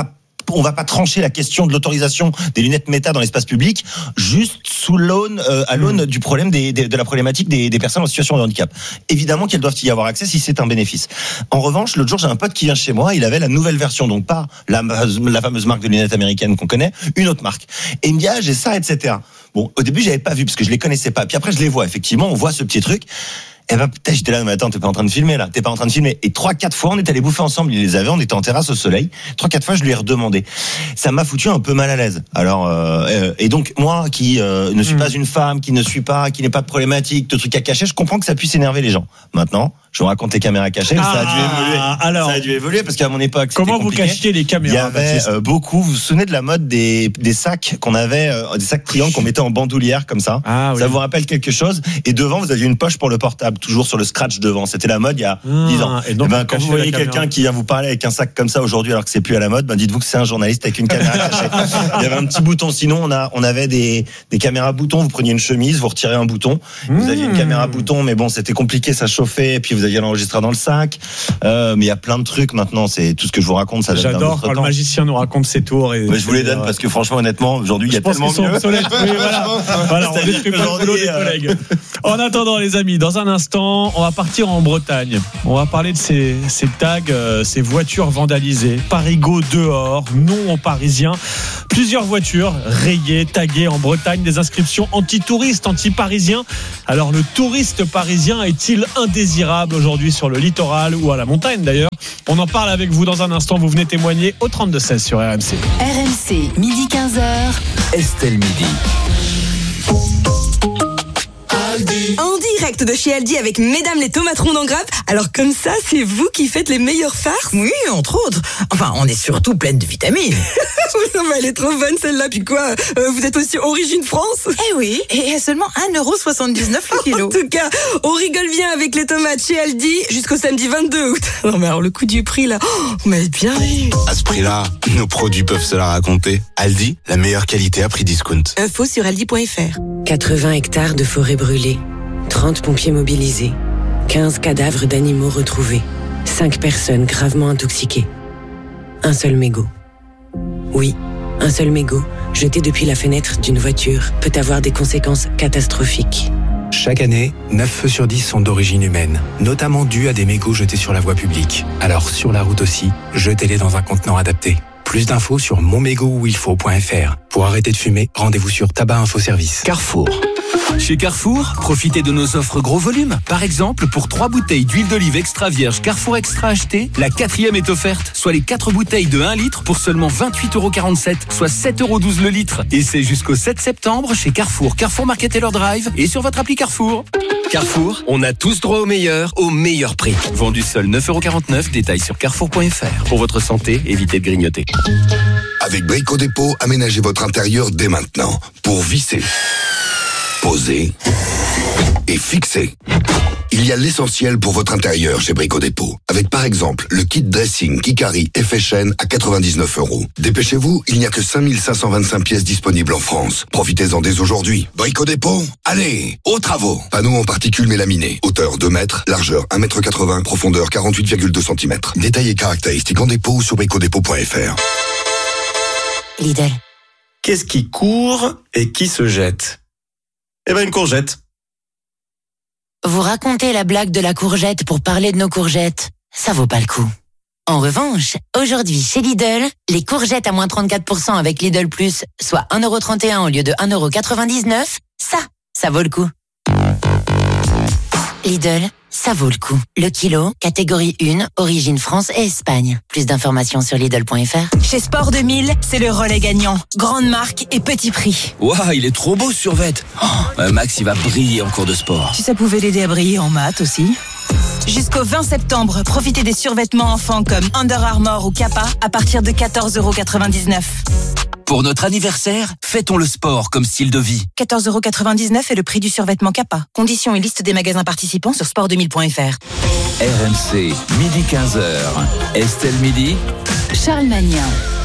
on va pas trancher la question de l'autorisation des lunettes méta dans l'espace public juste sous l'aune, euh, à l'aune mmh. du problème des, des, de la problématique des, des personnes en situation de handicap. Évidemment qu'elles doivent y avoir accès si c'est un bénéfice. En revanche, l'autre jour, j'ai un pote qui vient chez moi, il avait la nouvelle version, donc pas la, la fameuse marque de lunettes américaines qu'on connaît, une autre marque. Et il me dit, ah, j'ai ça, et cetera. Bon, au début, j'avais pas vu parce que je les connaissais pas. Puis après, je les vois. Effectivement, on voit ce petit truc. Et ben, peut-être, j'étais là, mais attends, t'es pas en train de filmer, là. T'es pas en train de filmer. Et trois, quatre fois, on est allé bouffer ensemble. Il les avait, on était en terrasse au soleil. Trois, quatre fois, je lui ai redemandé. Ça m'a foutu un peu mal à l'aise. Alors, euh, et donc, moi, qui euh, ne suis mmh. pas une femme, qui ne suis pas, qui n'ai pas de problématique, de trucs à cacher, je comprends que ça puisse énerver les gens. Maintenant, je vous raconte les caméras cachées, mais ah, ça a dû évoluer. Alors, ça a dû évoluer parce qu'à mon époque, comment c'était vous cachiez les caméras? Il y avait euh, beaucoup. Vous vous souvenez de la mode des, des sacs qu'on avait, euh, des sacs triangles qu'on mettait en bandoulière comme ça. Ah, ça oui. vous rappelle quelque chose? Et devant, vous aviez une poche pour le portable, toujours sur le scratch devant. C'était la mode il y a mmh, dix ans. Et donc, et ben, quand vous voyez quelqu'un qui vient vous parler avec un sac comme ça aujourd'hui, alors que c'est plus à la mode, ben dites-vous que c'est un journaliste avec une caméra cachée. Il y avait un petit bouton. Sinon, on a, on avait des, des caméras boutons. Vous preniez une chemise, vous retirez un bouton. Mmh. Vous aviez une caméra bouton, mais bon, c'était compliqué, ça chauffait. Et puis vous aviez l'enregistreur dans le sac. Euh, mais il y a plein de trucs maintenant. C'est tout ce que je vous raconte. Ça J'adore quand le magicien nous raconte ses tours. Et ouais, je vous les donne euh, parce que franchement, honnêtement, aujourd'hui, il y a tellement mieux. Oui, voilà. Voilà, on détruit pas le boulot des collègues. En attendant, les amis, dans un instant, on va partir en Bretagne. On va parler de ces, ces tags, euh, ces voitures vandalisées. Parigo dehors, non aux Parisiens. Plusieurs voitures rayées, taguées en Bretagne, des inscriptions anti-touristes, anti-parisiens. Alors, le touriste parisien est-il indésirable aujourd'hui sur le littoral ou à la montagne d'ailleurs? On en parle avec vous dans un instant. Vous venez témoigner au trente-deux seize sur R M C. R M C, midi quinze heures. Estelle Midi. En direct de chez Aldi avec Mesdames les tomaterons en grappe. Alors comme ça, c'est vous qui faites les meilleures farces? Oui, entre autres. Enfin, on est surtout pleine de vitamines. Non mais elle est trop bonne celle-là. Puis quoi, euh, vous êtes aussi origine France? Eh oui, et à seulement un euro soixante-dix-neuf le kilo. En tout cas, on rigole bien avec les tomates chez Aldi jusqu'au samedi vingt-deux août. Non mais alors le coup du prix là, oh, vous m'avez bien vu. À ce prix-là, nos produits peuvent se la raconter. Aldi, la meilleure qualité à prix discount. Info sur aldi point f r. quatre-vingts hectares de forêt brûlée, trente pompiers mobilisés, quinze cadavres d'animaux retrouvés, cinq personnes gravement intoxiquées. Un seul mégot. Oui, un seul mégot, jeté depuis la fenêtre d'une voiture, peut avoir des conséquences catastrophiques. Chaque année, neuf feux sur dix sont d'origine humaine, notamment dus à des mégots jetés sur la voie publique. Alors sur la route aussi, jetez-les dans un contenant adapté. Plus d'infos sur mon mégot où il faut point f r. Pour arrêter de fumer, rendez-vous sur Tabac Info Service. Carrefour. Chez Carrefour, profitez de nos offres gros volume. Par exemple, pour trois bouteilles d'huile d'olive extra vierge Carrefour Extra achetées, la quatrième est offerte, soit les quatre bouteilles de un litre pour seulement vingt-huit euros quarante-sept, soit sept euros douze le litre. Et c'est jusqu'au sept septembre chez Carrefour, Carrefour Market et leur Drive et sur votre appli Carrefour. Carrefour, on a tous droit au meilleur, au meilleur prix. Vendu seul neuf euros quarante-neuf, détail sur carrefour point f r. Pour votre santé, évitez de grignoter. Avec Brico Dépôt, aménagez votre intérieur dès maintenant pour visser, poser et fixer. Il y a l'essentiel pour votre intérieur chez Brico Dépôt. Avec par exemple le kit dressing Kikari Effet Chaîne à quatre-vingt-dix-neuf euros. Dépêchez-vous, il n'y a que cinq mille cinq cent vingt-cinq pièces disponibles en France. Profitez-en dès aujourd'hui. Brico Dépôt, allez, aux travaux. Panneau en particules mélaminées. Hauteur deux mètres, largeur un mètre quatre-vingts, profondeur quarante-huit virgule deux centimètres. Détails et caractéristiques en dépôt ou sur brico dépôt point f r. Lidl. Qu'est-ce qui court et qui se jette? Eh ben une courgette. Vous racontez la blague de la courgette pour parler de nos courgettes. Ça vaut pas le coup. En revanche, aujourd'hui chez Lidl, les courgettes à moins trente-quatre pour cent avec Lidl Plus, soit un euro trente et un au lieu de un euro quatre-vingt-dix-neuf, ça, ça vaut le coup. Lidl, ça vaut le coup. Le kilo, catégorie un, origine France et Espagne. Plus d'informations sur Lidl point f r. Chez Sport deux mille, c'est le relais gagnant. Grande marque et petit prix. Waouh, il est trop beau ce survêt. Oh, Max, il va briller en cours de sport. Si ça pouvait l'aider à briller en maths aussi. Jusqu'au vingt septembre, profitez des survêtements enfants comme Under Armour ou Kappa à partir de quatorze euros quatre-vingt-dix-neuf. Pour notre anniversaire, fêtons le sport comme style de vie. quatorze euros quatre-vingt-dix-neuf est le prix du survêtement Kappa. Conditions et liste des magasins participants sur sport deux mille point f r. R M C, midi quinze heures. Estelle Midi. Charles Magnin.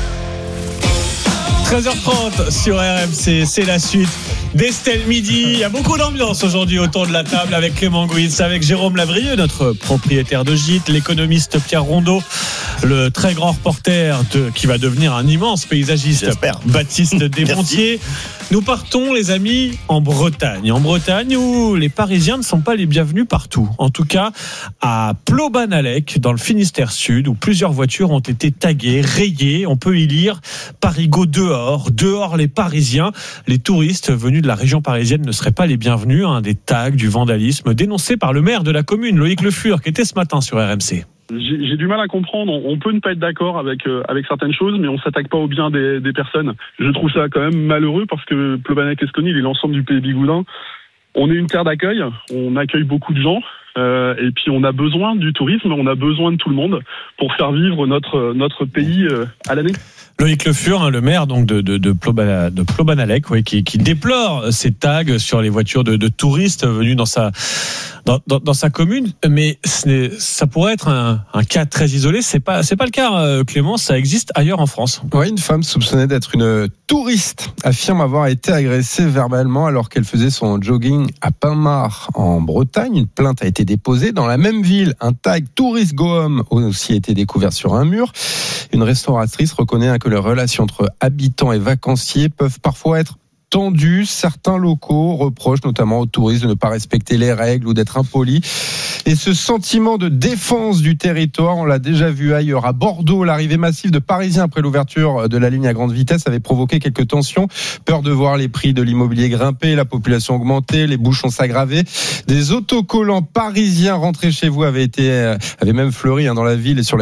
treize heures trente sur R M C, c'est la suite d'Estelle Midi. Il y a beaucoup d'ambiance aujourd'hui autour de la table avec Clément Gouitz, avec Jérôme Lavrieux, notre propriétaire de gîte, l'économiste Pierre Rondeau, le très grand reporter de, qui va devenir un immense paysagiste, J'espère. Baptiste Desmontiers. Nous partons, les amis, en Bretagne. En Bretagne où les Parisiens ne sont pas les bienvenus partout. En tout cas, à Plobanalec, dans le Finistère Sud, où plusieurs voitures ont été taguées, rayées. On peut y lire « Parigo dehors, dehors les Parisiens ». Les touristes venus de la région parisienne ne seraient pas les bienvenus. Hein, des tags, du vandalisme dénoncés par le maire de la commune, Loïc Le Fur, qui était ce matin sur R M C. J'ai, j'ai du mal à comprendre. On peut ne pas être d'accord avec euh, avec certaines choses, mais on s'attaque pas au bien des, des personnes. Je trouve ça quand même malheureux parce que Plobanalec-Escony, il est l'ensemble du pays bigoudin. On est une terre d'accueil. On accueille beaucoup de gens. Euh, et puis on a besoin du tourisme. On a besoin de tout le monde pour faire vivre notre notre pays euh, à l'année. Loïc Le Fur, hein, le maire donc de de de, Plobana, de Plobanalec, ouais, qui qui déplore ces tags sur les voitures de, de touristes venus dans sa dans, dans, dans sa commune, mais ça pourrait être un, un cas très isolé. C'est pas c'est pas le cas, Clément. Ça existe ailleurs en France. Oui, une femme soupçonnée d'être une touriste affirme avoir été agressée verbalement alors qu'elle faisait son jogging à Pinmar en Bretagne. Une plainte a été déposée dans la même ville. Un tag Tourist Go Home aussi a été découvert sur un mur. Une restauratrice reconnaît que les relations entre habitants et vacanciers peuvent parfois être tendues. Certains locaux reprochent notamment aux touristes de ne pas respecter les règles ou d'être impolis. Et ce sentiment de défense du territoire, on l'a déjà vu ailleurs. À Bordeaux, l'arrivée massive de Parisiens après l'ouverture de la ligne à grande vitesse avait provoqué quelques tensions. Peur de voir les prix de l'immobilier grimper, la population augmenter, les bouchons s'aggraver. Des autocollants parisiens rentrés chez vous avaient été, avaient même fleuri hein, dans la ville et sur